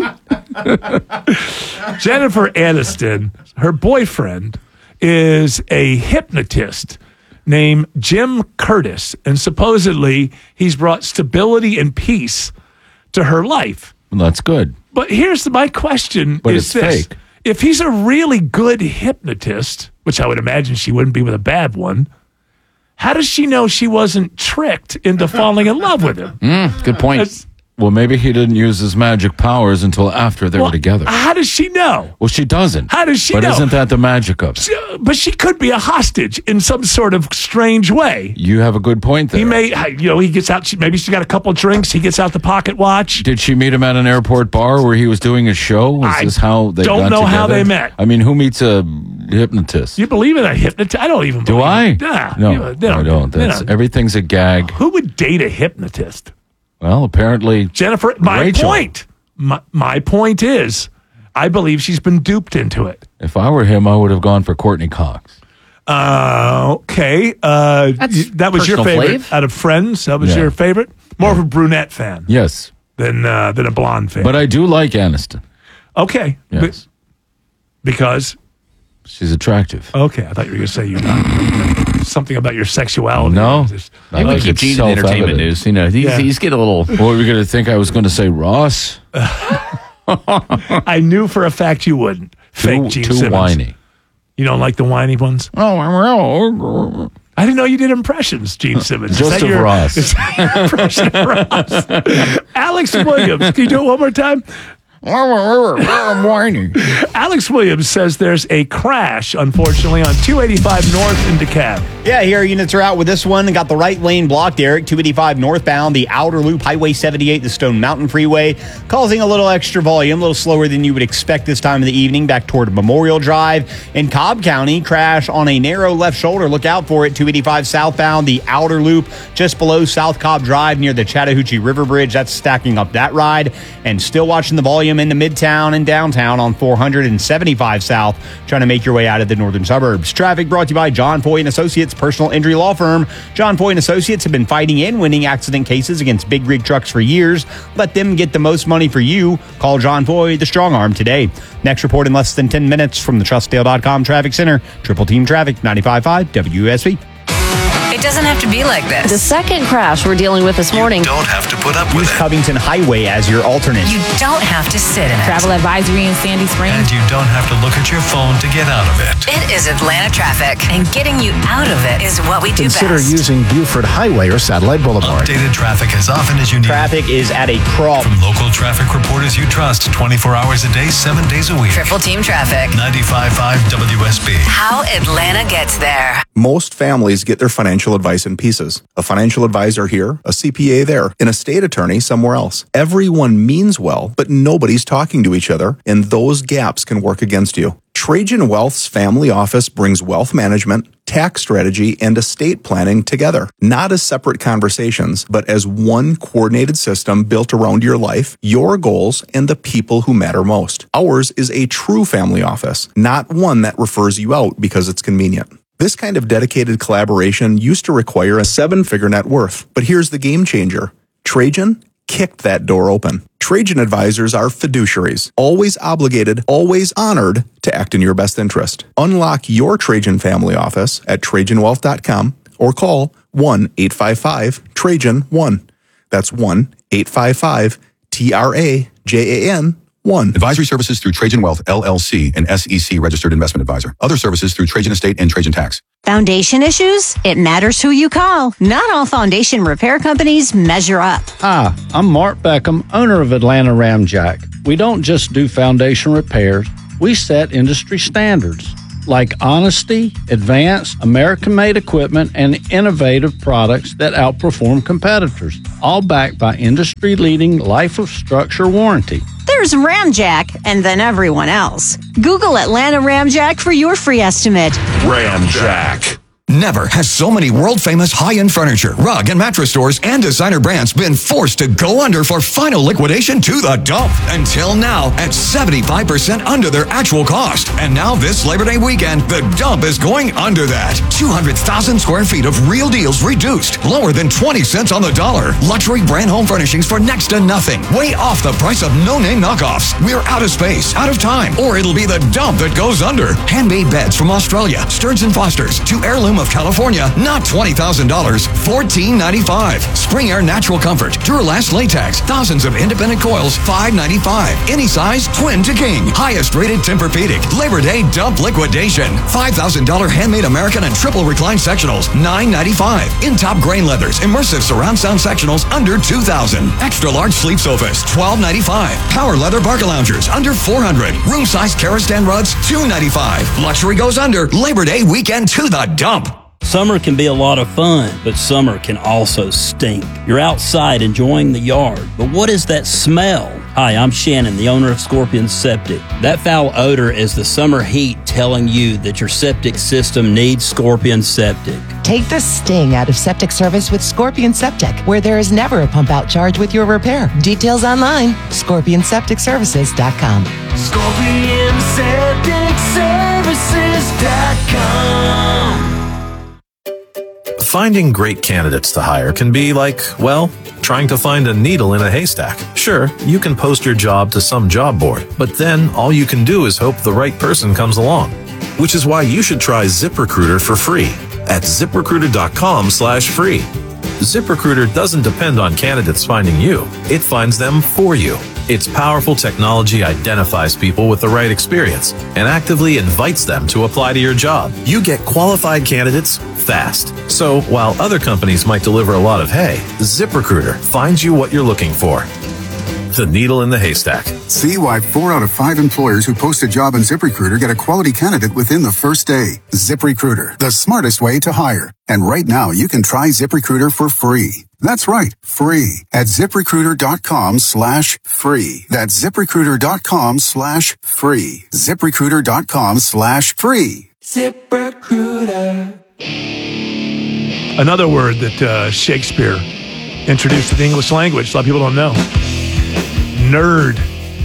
Jennifer Aniston. Her boyfriend is a hypnotist named Jim Curtis, and supposedly he's brought stability and peace to her life. Well, that's good. But here's my question: But is it's this? fake. If he's a really good hypnotist, which I would imagine she wouldn't be with a bad one, how does she know she wasn't tricked into falling in love with him? Mm, good point. That's- Well, maybe he didn't use his magic powers until after they well, were together. How does she know? Well, she doesn't. How does she but know? isn't that the magic of it? She- But she could be a hostage in some sort of strange way. You have a good point there. He may, you know, he gets out. She, maybe she got a couple drinks. He gets out the pocket watch. Did she meet him at an airport bar where he was doing a show? Was I this how they don't got know how together? they met. I mean, who meets a hypnotist? You believe in a hypnotist? I don't even. Do believe I? It. Nah, no, you know, they I don't. they That's, don't. everything's a gag. Who would date a hypnotist? Well, apparently, Jennifer. My Rachel. point. My, my point is, I believe she's been duped into it. If I were him, I would have gone for Courtney Cox. Uh, okay. Uh, That's y- that was your personal favorite fave. out of Friends. That was Yeah. your favorite. More of a brunette fan Yes, than uh, than a blonde fan. but I do like Aniston. okay. Yes, Be- because she's attractive. okay, I thought you were going to say you're not something about your sexuality. No. Just- I Maybe we think keep it's Gene in entertainment self-evident. news. You know, he's, Yeah. he's getting a little. What were we going to think? I was going to say Ross. I knew for a fact you wouldn't. Fake Too, Gene too Simmons. whiny. You don't like the whiny ones? Oh, I didn't know you did impressions, Gene Simmons. Is Just that of your- Ross. is that your impression of Ross? Alex Williams. Can you do it one more time? I'm whiny. Alex Williams says there's a crash, unfortunately, on two eighty-five North in DeKalb. Yeah, here units are out with this one. Got the right lane blocked, Eric. two eighty-five northbound, the outer loop, Highway seventy-eight, the Stone Mountain Freeway, causing a little extra volume, a little slower than you would expect this time of the evening, back toward Memorial Drive. In Cobb County, crash on a narrow left shoulder. Look out for it. two eighty-five southbound, the outer loop, just below South Cobb Drive near the Chattahoochee River Bridge. That's stacking up that ride. And still watching the volume into Midtown and downtown on four seventy-five south, trying to make your way out of the northern suburbs. Traffic brought to you by John Foy and Associates, personal injury law firm. John Foy and Associates have been fighting and winning accident cases against big rig trucks for years. Let them get the most money for you. Call John Foy, the strong arm, today. Next report in less than ten minutes from the trust dale dot com Traffic Center. Triple Team Traffic, ninety-five point five W S B. It doesn't have to be like this. The second crash we're dealing with this morning. Don't have to put up with Use it. Covington Highway as your alternate. You don't have to sit in it. Travel advisory in Sandy Springs. And you don't have to look at your phone to get out of it. It is Atlanta traffic, and getting you out of it is what we do Consider best. using Buford Highway or Satellite Boulevard. Updated traffic as often as you need. Traffic is at a crawl. From local traffic reporters you trust twenty-four hours a day, seven days a week. Triple Team Traffic. ninety-five point five W S B. How Atlanta gets there. Most families get their financial advice in pieces. A financial advisor here, a C P A there, an estate attorney somewhere else. Everyone means well, but nobody's talking to each other, and those gaps can work against you. Trajan Wealth's family office brings wealth management, tax strategy, and estate planning together, not as separate conversations, but as one coordinated system built around your life, your goals, and the people who matter most. Ours is a true family office, not one that refers you out because it's convenient. This kind of dedicated collaboration used to require a seven-figure net worth. But here's the game changer. Trajan kicked that door open. Trajan advisors are fiduciaries, always obligated, always honored to act in your best interest. Unlock your Trajan family office at Trajan Wealth dot com or call one eight five five Trajan one. That's one eight five five T R A J A N one. Advisory services through Trajan Wealth, L L C, an S E C registered investment advisor. Other services through Trajan Estate and Trajan Tax. Foundation issues? It matters who you call. Not all foundation repair companies measure up. Hi, I'm Mark Beckham, owner of Atlanta Ramjack. We don't just do foundation repairs, we set industry standards like honesty, advanced, American-made equipment, and innovative products that outperform competitors, all backed by industry-leading life of structure warranty. There's Ramjack, and then everyone else. Google Atlanta Ramjack for your free estimate. Ramjack. Never has so many world-famous high-end furniture, rug, and mattress stores and designer brands been forced to go under for final liquidation to the dump. Until now, at seventy-five percent under their actual cost. And now this Labor Day weekend, the dump is going under that. two hundred thousand square feet of real deals reduced, lower than twenty cents on the dollar. Luxury brand home furnishings for next to nothing. Way off the price of no-name knockoffs. We're out of space, out of time, or it'll be the dump that goes under. Handmade beds from Australia, Stearns and Foster's, to Heirloom of California, not twenty thousand dollars, fourteen ninety-five. Spring Air Natural Comfort, Duralast Latex, thousands of independent coils, five ninety-five. Any size, twin to king. Highest rated Tempur-Pedic. Labor Day dump liquidation. five thousand dollars handmade American and triple recline sectionals, nine ninety-five. In top grain leathers, immersive surround sound sectionals, under two thousand. Extra large sleep sofas, twelve ninety-five. Power leather Barca loungers, under four hundred. Room size Karastan rugs, two ninety-five. Luxury goes under. Labor Day weekend to the dump. Summer can be a lot of fun, but summer can also stink. You're outside enjoying the yard, but what is that smell? Hi, I'm Shannon, the owner of Scorpion Septic. That foul odor is the summer heat telling you that your septic system needs Scorpion Septic. Take the sting out of septic service with Scorpion Septic, where there is never a pump out charge with your repair. Details online, scorpion septic services dot com. Scorpion Septic Services dot com. Finding great candidates to hire can be like, well, trying to find a needle in a haystack. Sure, you can post your job to some job board, but then all you can do is hope the right person comes along. Which is why you should try ZipRecruiter for free at ZipRecruiter.com slash free. ZipRecruiter doesn't depend on candidates finding you. It finds them for you. Its powerful technology identifies people with the right experience and actively invites them to apply to your job. You get qualified candidates fast. So while other companies might deliver a lot of hay, ZipRecruiter finds you what you're looking for. The needle in the haystack. See why four out of five employers who post a job on ZipRecruiter get a quality candidate within the first day. ZipRecruiter, the smartest way to hire. And right now, you can try ZipRecruiter for free. That's right, free at ZipRecruiter.com slash free. That's ZipRecruiter.com slash free. ZipRecruiter.com slash free. ZipRecruiter. Another word that uh, Shakespeare introduced to the English language. A lot of people don't know. Nerd.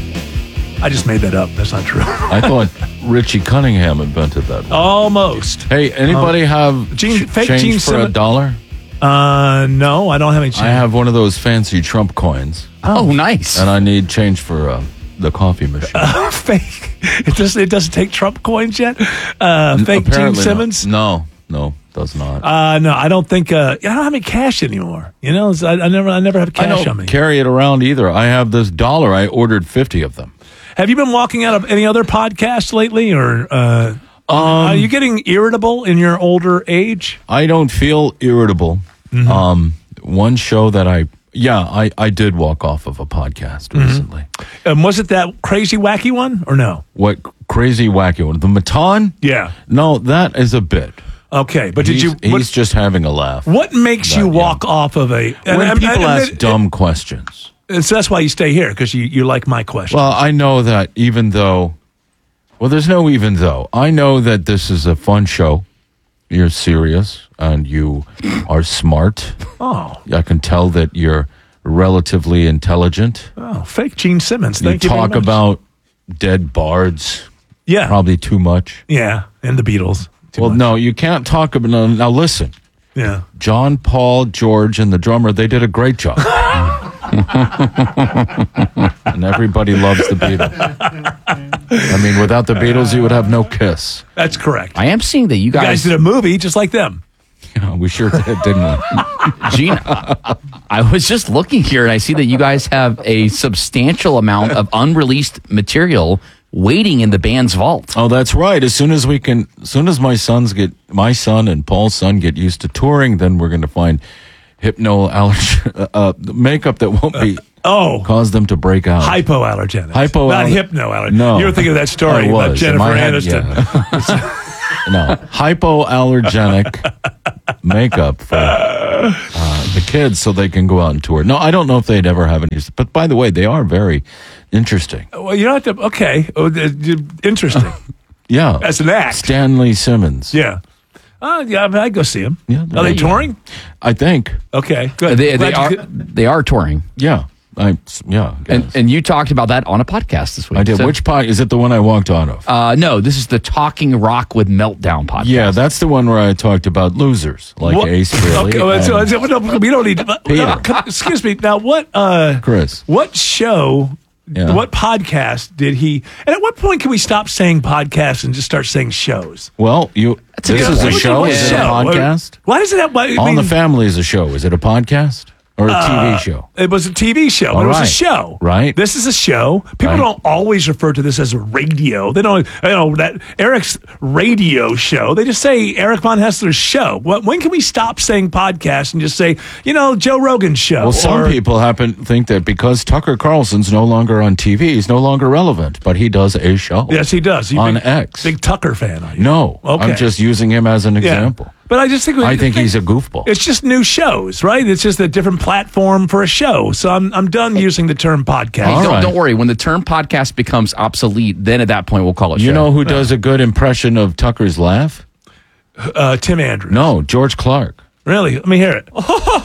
I just made that up. That's not true. I thought Richie Cunningham invented that word. Almost. Hey, anybody um, have Gene, ch- fake change Gene for Simmons? a dollar? Uh, no, I don't have any change. I have one of those fancy Trump coins. Oh, nice. And I need change for uh, the coffee machine. Uh, fake. It doesn't. It doesn't take Trump coins yet. Uh, fake Gene Apparently Simmons. not. No, no, does not. Uh, no, I don't think. Uh, I don't have any cash anymore. You know, I, I never. I never have cash I don't on me. carry it around either. I have this dollar. I ordered fifty of them. Have you been walking out of any other podcasts lately, or uh, Um, are you getting irritable in your older age? I don't feel irritable. Mhm. Um, one show that I, yeah, I, I did walk off of a podcast Mhm. recently. Um, was it that crazy wacky one or no? What crazy wacky one? The Matan? Yeah. No, that is a bit. Okay, but did He's- you? He's What, just having a laugh. what makes That you young. walk off of a? When and- people and- ask and- dumb questions. and so that's why you stay here because you, you like my question. Well, I know that even though, well, there's no even though. I know that this is a fun show. You're serious and you are smart. Oh. I can tell that you're relatively intelligent. Oh, fake Gene Simmons. You Thank you. very talk much. about dead bards. Yeah. Probably too much. Yeah, and the Beatles. Well, no, you can't talk about. No, now listen. Yeah. John, Paul, George, and the drummer, they did a great job. And everybody loves the Beatles. I mean, without the Beatles, you would have no Kiss. That's correct. I am seeing that you You guys, guys did a movie just like them. Yeah, we sure did, didn't we? Gene, I, I was just looking here and I see that you guys have a substantial amount of unreleased material waiting in the band's vault. Oh, that's right. As soon as we can, as soon as my sons get, my son and Paul's son get used to touring, then we're going to find hypno allergy, uh, makeup that won't be oh cause them to break out. Hypoallergenic. Hypo, not hypnoallergenic. No, you were thinking of that story I about was. Jennifer In my head, Aniston. yeah. No, hypoallergenic makeup for uh, the kids so they can go out and tour. No, I don't know if they'd ever have any. But by the way, they are very interesting. Well, you don't have to. Okay, oh, th- th- interesting. Yeah, As an act. Stanley Simmons. Yeah. Uh, yeah, I mean, I'd go see them. Yeah, Are there they you go. touring? I think. Okay, good. They, they Glad are you could- they are touring. Yeah, I yeah. I And guess. and you talked about that on a podcast this week. I did. So- Which pod is it? The one I walked out of? Uh, no, this is the Talking Rock with Meltdown podcast. Yeah, that's the one where I talked about losers like What- Ace Frehley. Okay, well, so, and so, no, we don't need. Peter. No, come- excuse me. Now, what? Uh, Chris. What show? Yeah. What podcast did he? And at what point can we stop saying podcast and just start saying shows? Well, you. a This good is a point. show. What Is it a show? podcast? Why does it have? Why, I All in mean, the Family is a show. Is it a podcast or a T V uh, show? It was a T V show. All But it was right. a show, Right. This is a show. People Right. don't always refer to this as a radio. They don't. You know that Eric's radio show. They just say Eric Von Hessler's show. What, when can we stop saying podcast and just say, you know, Joe Rogan's show? Well, some or- people happen think that because Tucker Carlson's no longer on T V, he's no longer relevant, but he does a show. Yes, he does. You on big, X. Big Tucker fan, are you? No, Okay. I'm just using him as an Yeah. example. But I just think we- I think he's a goofball. It's just new shows, right? It's just a different platform for a show. So I'm I'm done using the term podcast. Hey, All don't, right. don't worry. When the term podcast becomes obsolete, then at that point we'll call it You show. know who does a good impression of Tucker's laugh? Uh, Tim Andrews. No, George Clark. Really? Let me hear it.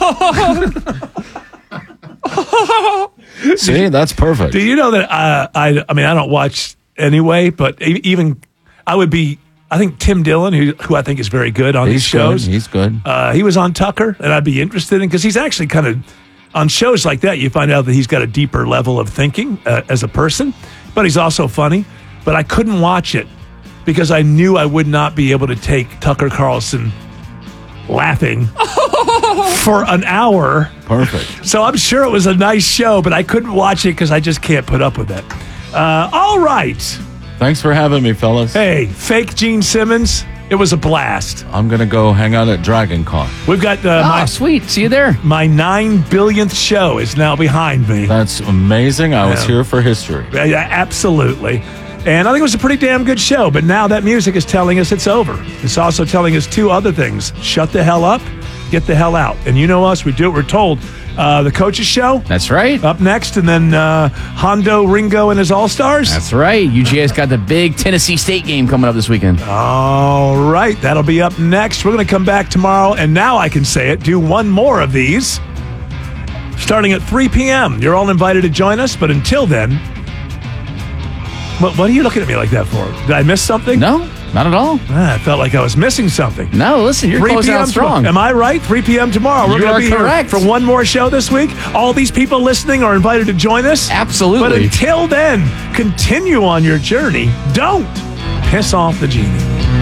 See, that's perfect. Do you know that uh, I? I mean, I don't watch anyway, but e- even I would be. I think Tim Dillon, who who I think is very good on He's these shows, good. He's good. Uh, he was on Tucker, and I'd be interested in because he's actually kind of on shows like that. You find out that he's got a deeper level of thinking uh, as a person, but he's also funny. But I couldn't watch it because I knew I would not be able to take Tucker Carlson laughing for an hour. Perfect. So I'm sure it was a nice show, but I couldn't watch it because I just can't put up with it. Uh, all right. Thanks for having me, fellas. Hey, fake Gene Simmons. It was a blast. I'm going to go hang out at Dragon Con. We've got uh, Oh, my sweet. See you there. my nine billionth show is now behind me. That's amazing. I was Yeah. here for history. Yeah, yeah, absolutely. And I think it was a pretty damn good show, but now that music is telling us it's over. It's also telling us two other things. Shut the hell up, get the hell out. And you know us, we do what we're told. Uh, the Coaches Show. That's right. Up next, and then uh, Hondo Ringo and his All-Stars. That's right. U G A's got the big Tennessee State game coming up this weekend. All right, that'll be up next. We're going to come back tomorrow, and now I can say it, do one more of these, starting at three p.m. You're all invited to join us, but until then, what, what are you looking at me like that for? Did I miss something? No, not at all. Ah, I felt like I was missing something. No, listen, you're 3 closing p.m. out strong. Am I right? three p.m. tomorrow. We're You going are to be correct. here for one more show this week. All these people listening are invited to join us. Absolutely. But until then, continue on your journey. Don't piss off the genie.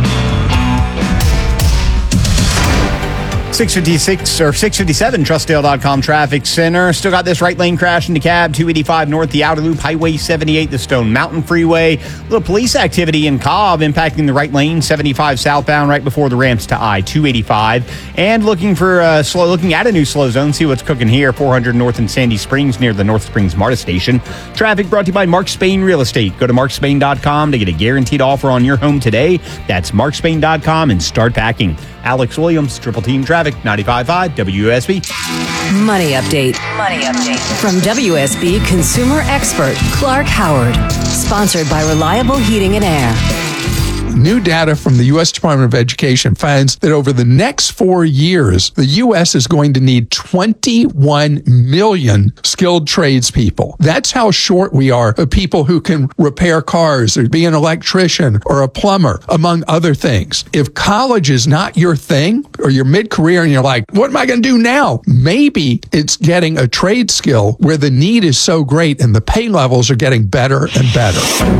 six fifty-six or six fifty-seven, Trustdale dot com traffic center. Still got this right lane crash into cab, two eighty-five north, the outer loop, Highway seventy-eight, the Stone Mountain Freeway. A little police activity in Cobb impacting the right lane, seventy-five southbound right before the ramps to I two eighty-five. And looking for a slow, looking at a new slow zone, see what's cooking here, four hundred north in Sandy Springs near the North Springs MARTA station. Traffic brought to you by Mark Spain Real Estate. Go to mark spain dot com to get a guaranteed offer on your home today. That's mark spain dot com and start packing. Alex Williams, Triple Team Traffic, ninety-five point five W S B. Money update. Money update. From W S B consumer expert Clark Howard. Sponsored by Reliable Heating and Air. New data from the U S Department of Education finds that over the next four years, the U S is going to need twenty-one million skilled tradespeople. That's how short we are of people who can repair cars or be an electrician or a plumber, among other things. If college is not your thing or you're mid-career and you're like, what am I going to do now? Maybe it's getting a trade skill where the need is so great and the pay levels are getting better and better.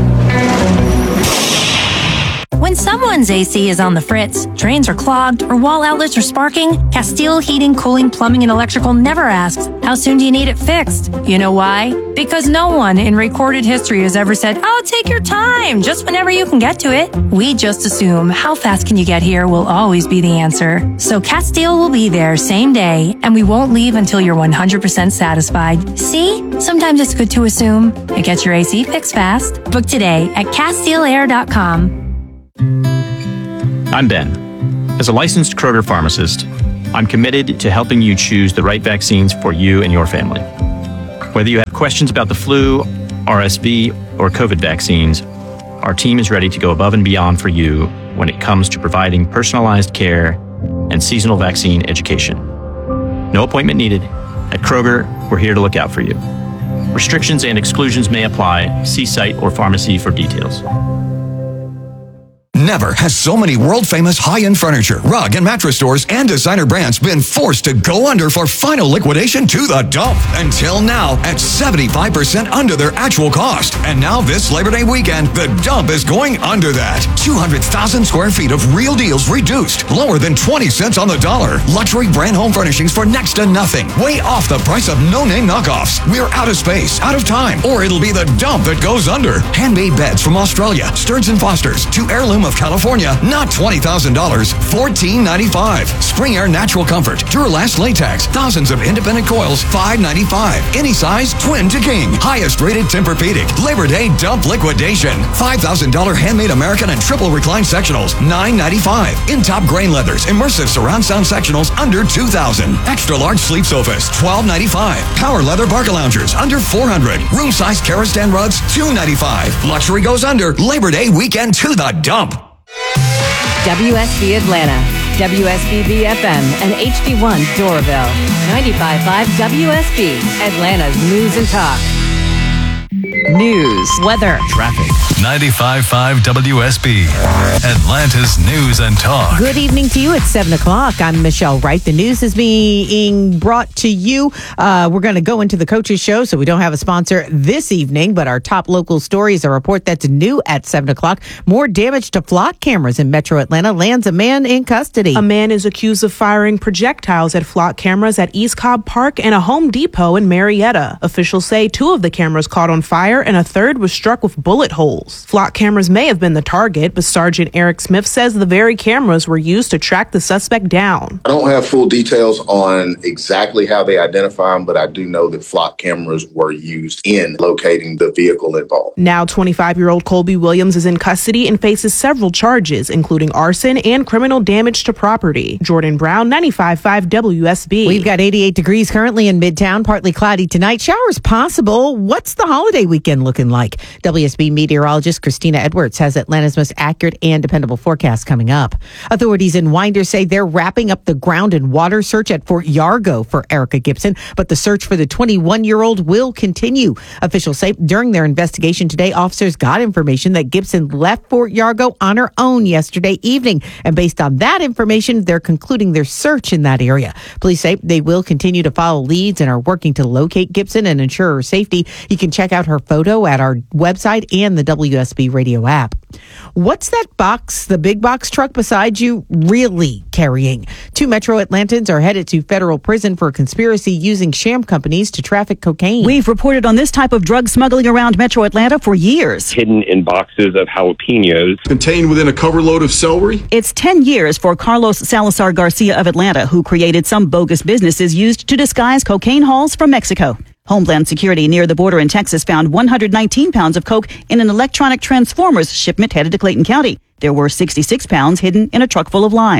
When someone's A C is on the fritz, drains are clogged, or wall outlets are sparking, Castile Heating, Cooling, Plumbing, and Electrical never asks, how soon do you need it fixed? You know why? Because no one in recorded history has ever said, oh, take your time, just whenever you can get to it. We just assume how fast can you get here will always be the answer. So Castile will be there same day, and we won't leave until you're one hundred percent satisfied. See? Sometimes it's good to assume. It gets your A C fixed fast. Book today at Castile Air dot com. I'm Ben. As a licensed Kroger pharmacist, I'm committed to helping you choose the right vaccines for you and your family. Whether you have questions about the flu, R S V, or COVID vaccines, our team is ready to go above and beyond for you when it comes to providing personalized care and seasonal vaccine education. No appointment needed. At Kroger, we're here to look out for you. Restrictions and exclusions may apply. See site or pharmacy for details. Never has so many world-famous high-end furniture, rug, and mattress stores and designer brands been forced to go under for final liquidation to the dump. Until now, at seventy-five percent under their actual cost. And now this Labor Day weekend, the dump is going under that. two hundred thousand square feet of real deals reduced, lower than twenty cents on the dollar. Luxury brand home furnishings for next to nothing, way off the price of no-name knockoffs. We're out of space, out of time, or it'll be the dump that goes under. Handmade beds from Australia, Stearns and Foster's, to Heirloom of California, not twenty thousand dollars, fourteen ninety-five. Spring Air Natural Comfort, Duralast Latex, thousands of independent coils, five ninety-five. Any size, twin to king. Highest rated Tempur-Pedic. Labor Day dump liquidation. five thousand dollars handmade American and triple recline sectionals, nine ninety-five. In top grain leathers, immersive surround sound sectionals, under two thousand. Extra large sleep sofas, twelve ninety-five. Power leather Barca loungers, under four hundred. Room size Karastan rugs, two ninety-five. Luxury goes under. Labor Day weekend to the dump. W S B Atlanta, W S B B F M, and H D one Doraville. ninety-five point five W S B, Atlanta's News and Talk. News, weather, traffic. ninety-five point five W S B, Atlanta's News and Talk. Good evening to you. It's seven o'clock. I'm Michelle Wright. The news is being brought to you. Uh, we're going to go into the coaches show, so we don't have a sponsor this evening, but our top local story is a report that's new at seven o'clock. More damage to flock cameras in Metro Atlanta lands a man in custody. A man is accused of firing projectiles at flock cameras at East Cobb Park and a Home Depot in Marietta. Officials say two of the cameras caught on fire and a third was struck with bullet holes. Flock cameras may have been the target, but Sergeant Eric Smith says the very cameras were used to track the suspect down. I don't have full details on exactly how they identify him, but I do know that flock cameras were used in locating the vehicle involved. Now twenty-five-year-old Colby Williams is in custody and faces several charges, including arson and criminal damage to property. Jordan Brown, ninety-five point five W S B. We've got eighty-eight degrees currently in Midtown, partly cloudy tonight. Showers possible. What's the holiday weekend looking like? W S B meteorologist Christina Edwards has Atlanta's most accurate and dependable forecast coming up. Authorities in Winder say they're wrapping up the ground and water search at Fort Yargo for Erica Gibson, but the search for the twenty-one-year-old will continue. Officials say during their investigation today, officers got information that Gibson left Fort Yargo on her own yesterday evening, and based on that information, they're concluding their search in that area. Police say they will continue to follow leads and are working to locate Gibson and ensure her safety. You can check out her photo at our website and the W S B radio app. What's that box, the big box truck beside you, really carrying? Two Metro Atlantans are headed to federal prison for a conspiracy using sham companies to traffic cocaine. We've reported on this type of drug smuggling around Metro Atlanta for years. Hidden in boxes of jalapenos. Contained within a cover load of celery. It's ten years for Carlos Salazar Garcia of Atlanta, who created some bogus businesses used to disguise cocaine hauls from Mexico. Homeland Security near the border in Texas found one hundred nineteen pounds of coke in an electronic transformers shipment headed to Clayton County. There were sixty-six pounds hidden in a truck full of limes.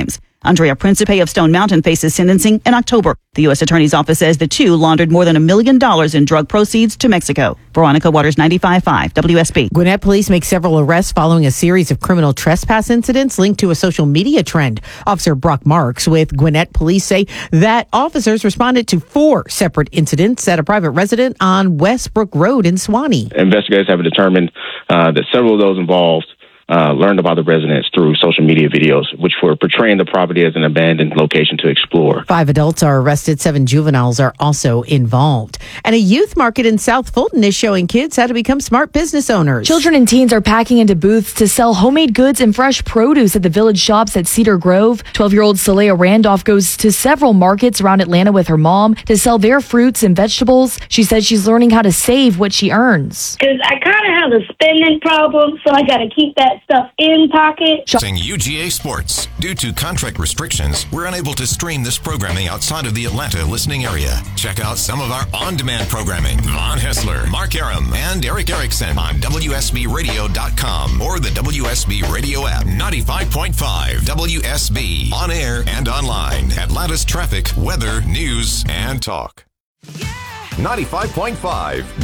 Andrea Principe of Stone Mountain faces sentencing in October. The U S Attorney's Office says the two laundered more than a million dollars in drug proceeds to Mexico. Veronica Waters, ninety-five point five W S B. Gwinnett police make several arrests following a series of criminal trespass incidents linked to a social media trend. Officer Brock Marks with Gwinnett police say that officers responded to four separate incidents at a private residence on Westbrook Road in Swanee. Investigators have determined uh, that several of those involved Uh, learned about the residents through social media videos, which were portraying the property as an abandoned location to explore. Five adults are arrested. Seven juveniles are also involved. And a youth market in South Fulton is showing kids how to become smart business owners. Children and teens are packing into booths to sell homemade goods and fresh produce at the village shops at Cedar Grove. twelve-year-old Saleha Randolph goes to several markets around Atlanta with her mom to sell their fruits and vegetables. She says she's learning how to save what she earns. Because I kind of have a spending problem, so I got to keep that stuff in pocket. U G A Sports. Due to contract restrictions, we're unable to stream this programming outside of the Atlanta listening area. Check out some of our on-demand programming. Von Hessler, Mark Aram, and Eric Erickson on W S B radio dot com or the W S B Radio app. ninety-five point five W S B. On air and online. Atlanta's traffic, weather, news, and talk. ninety-five point five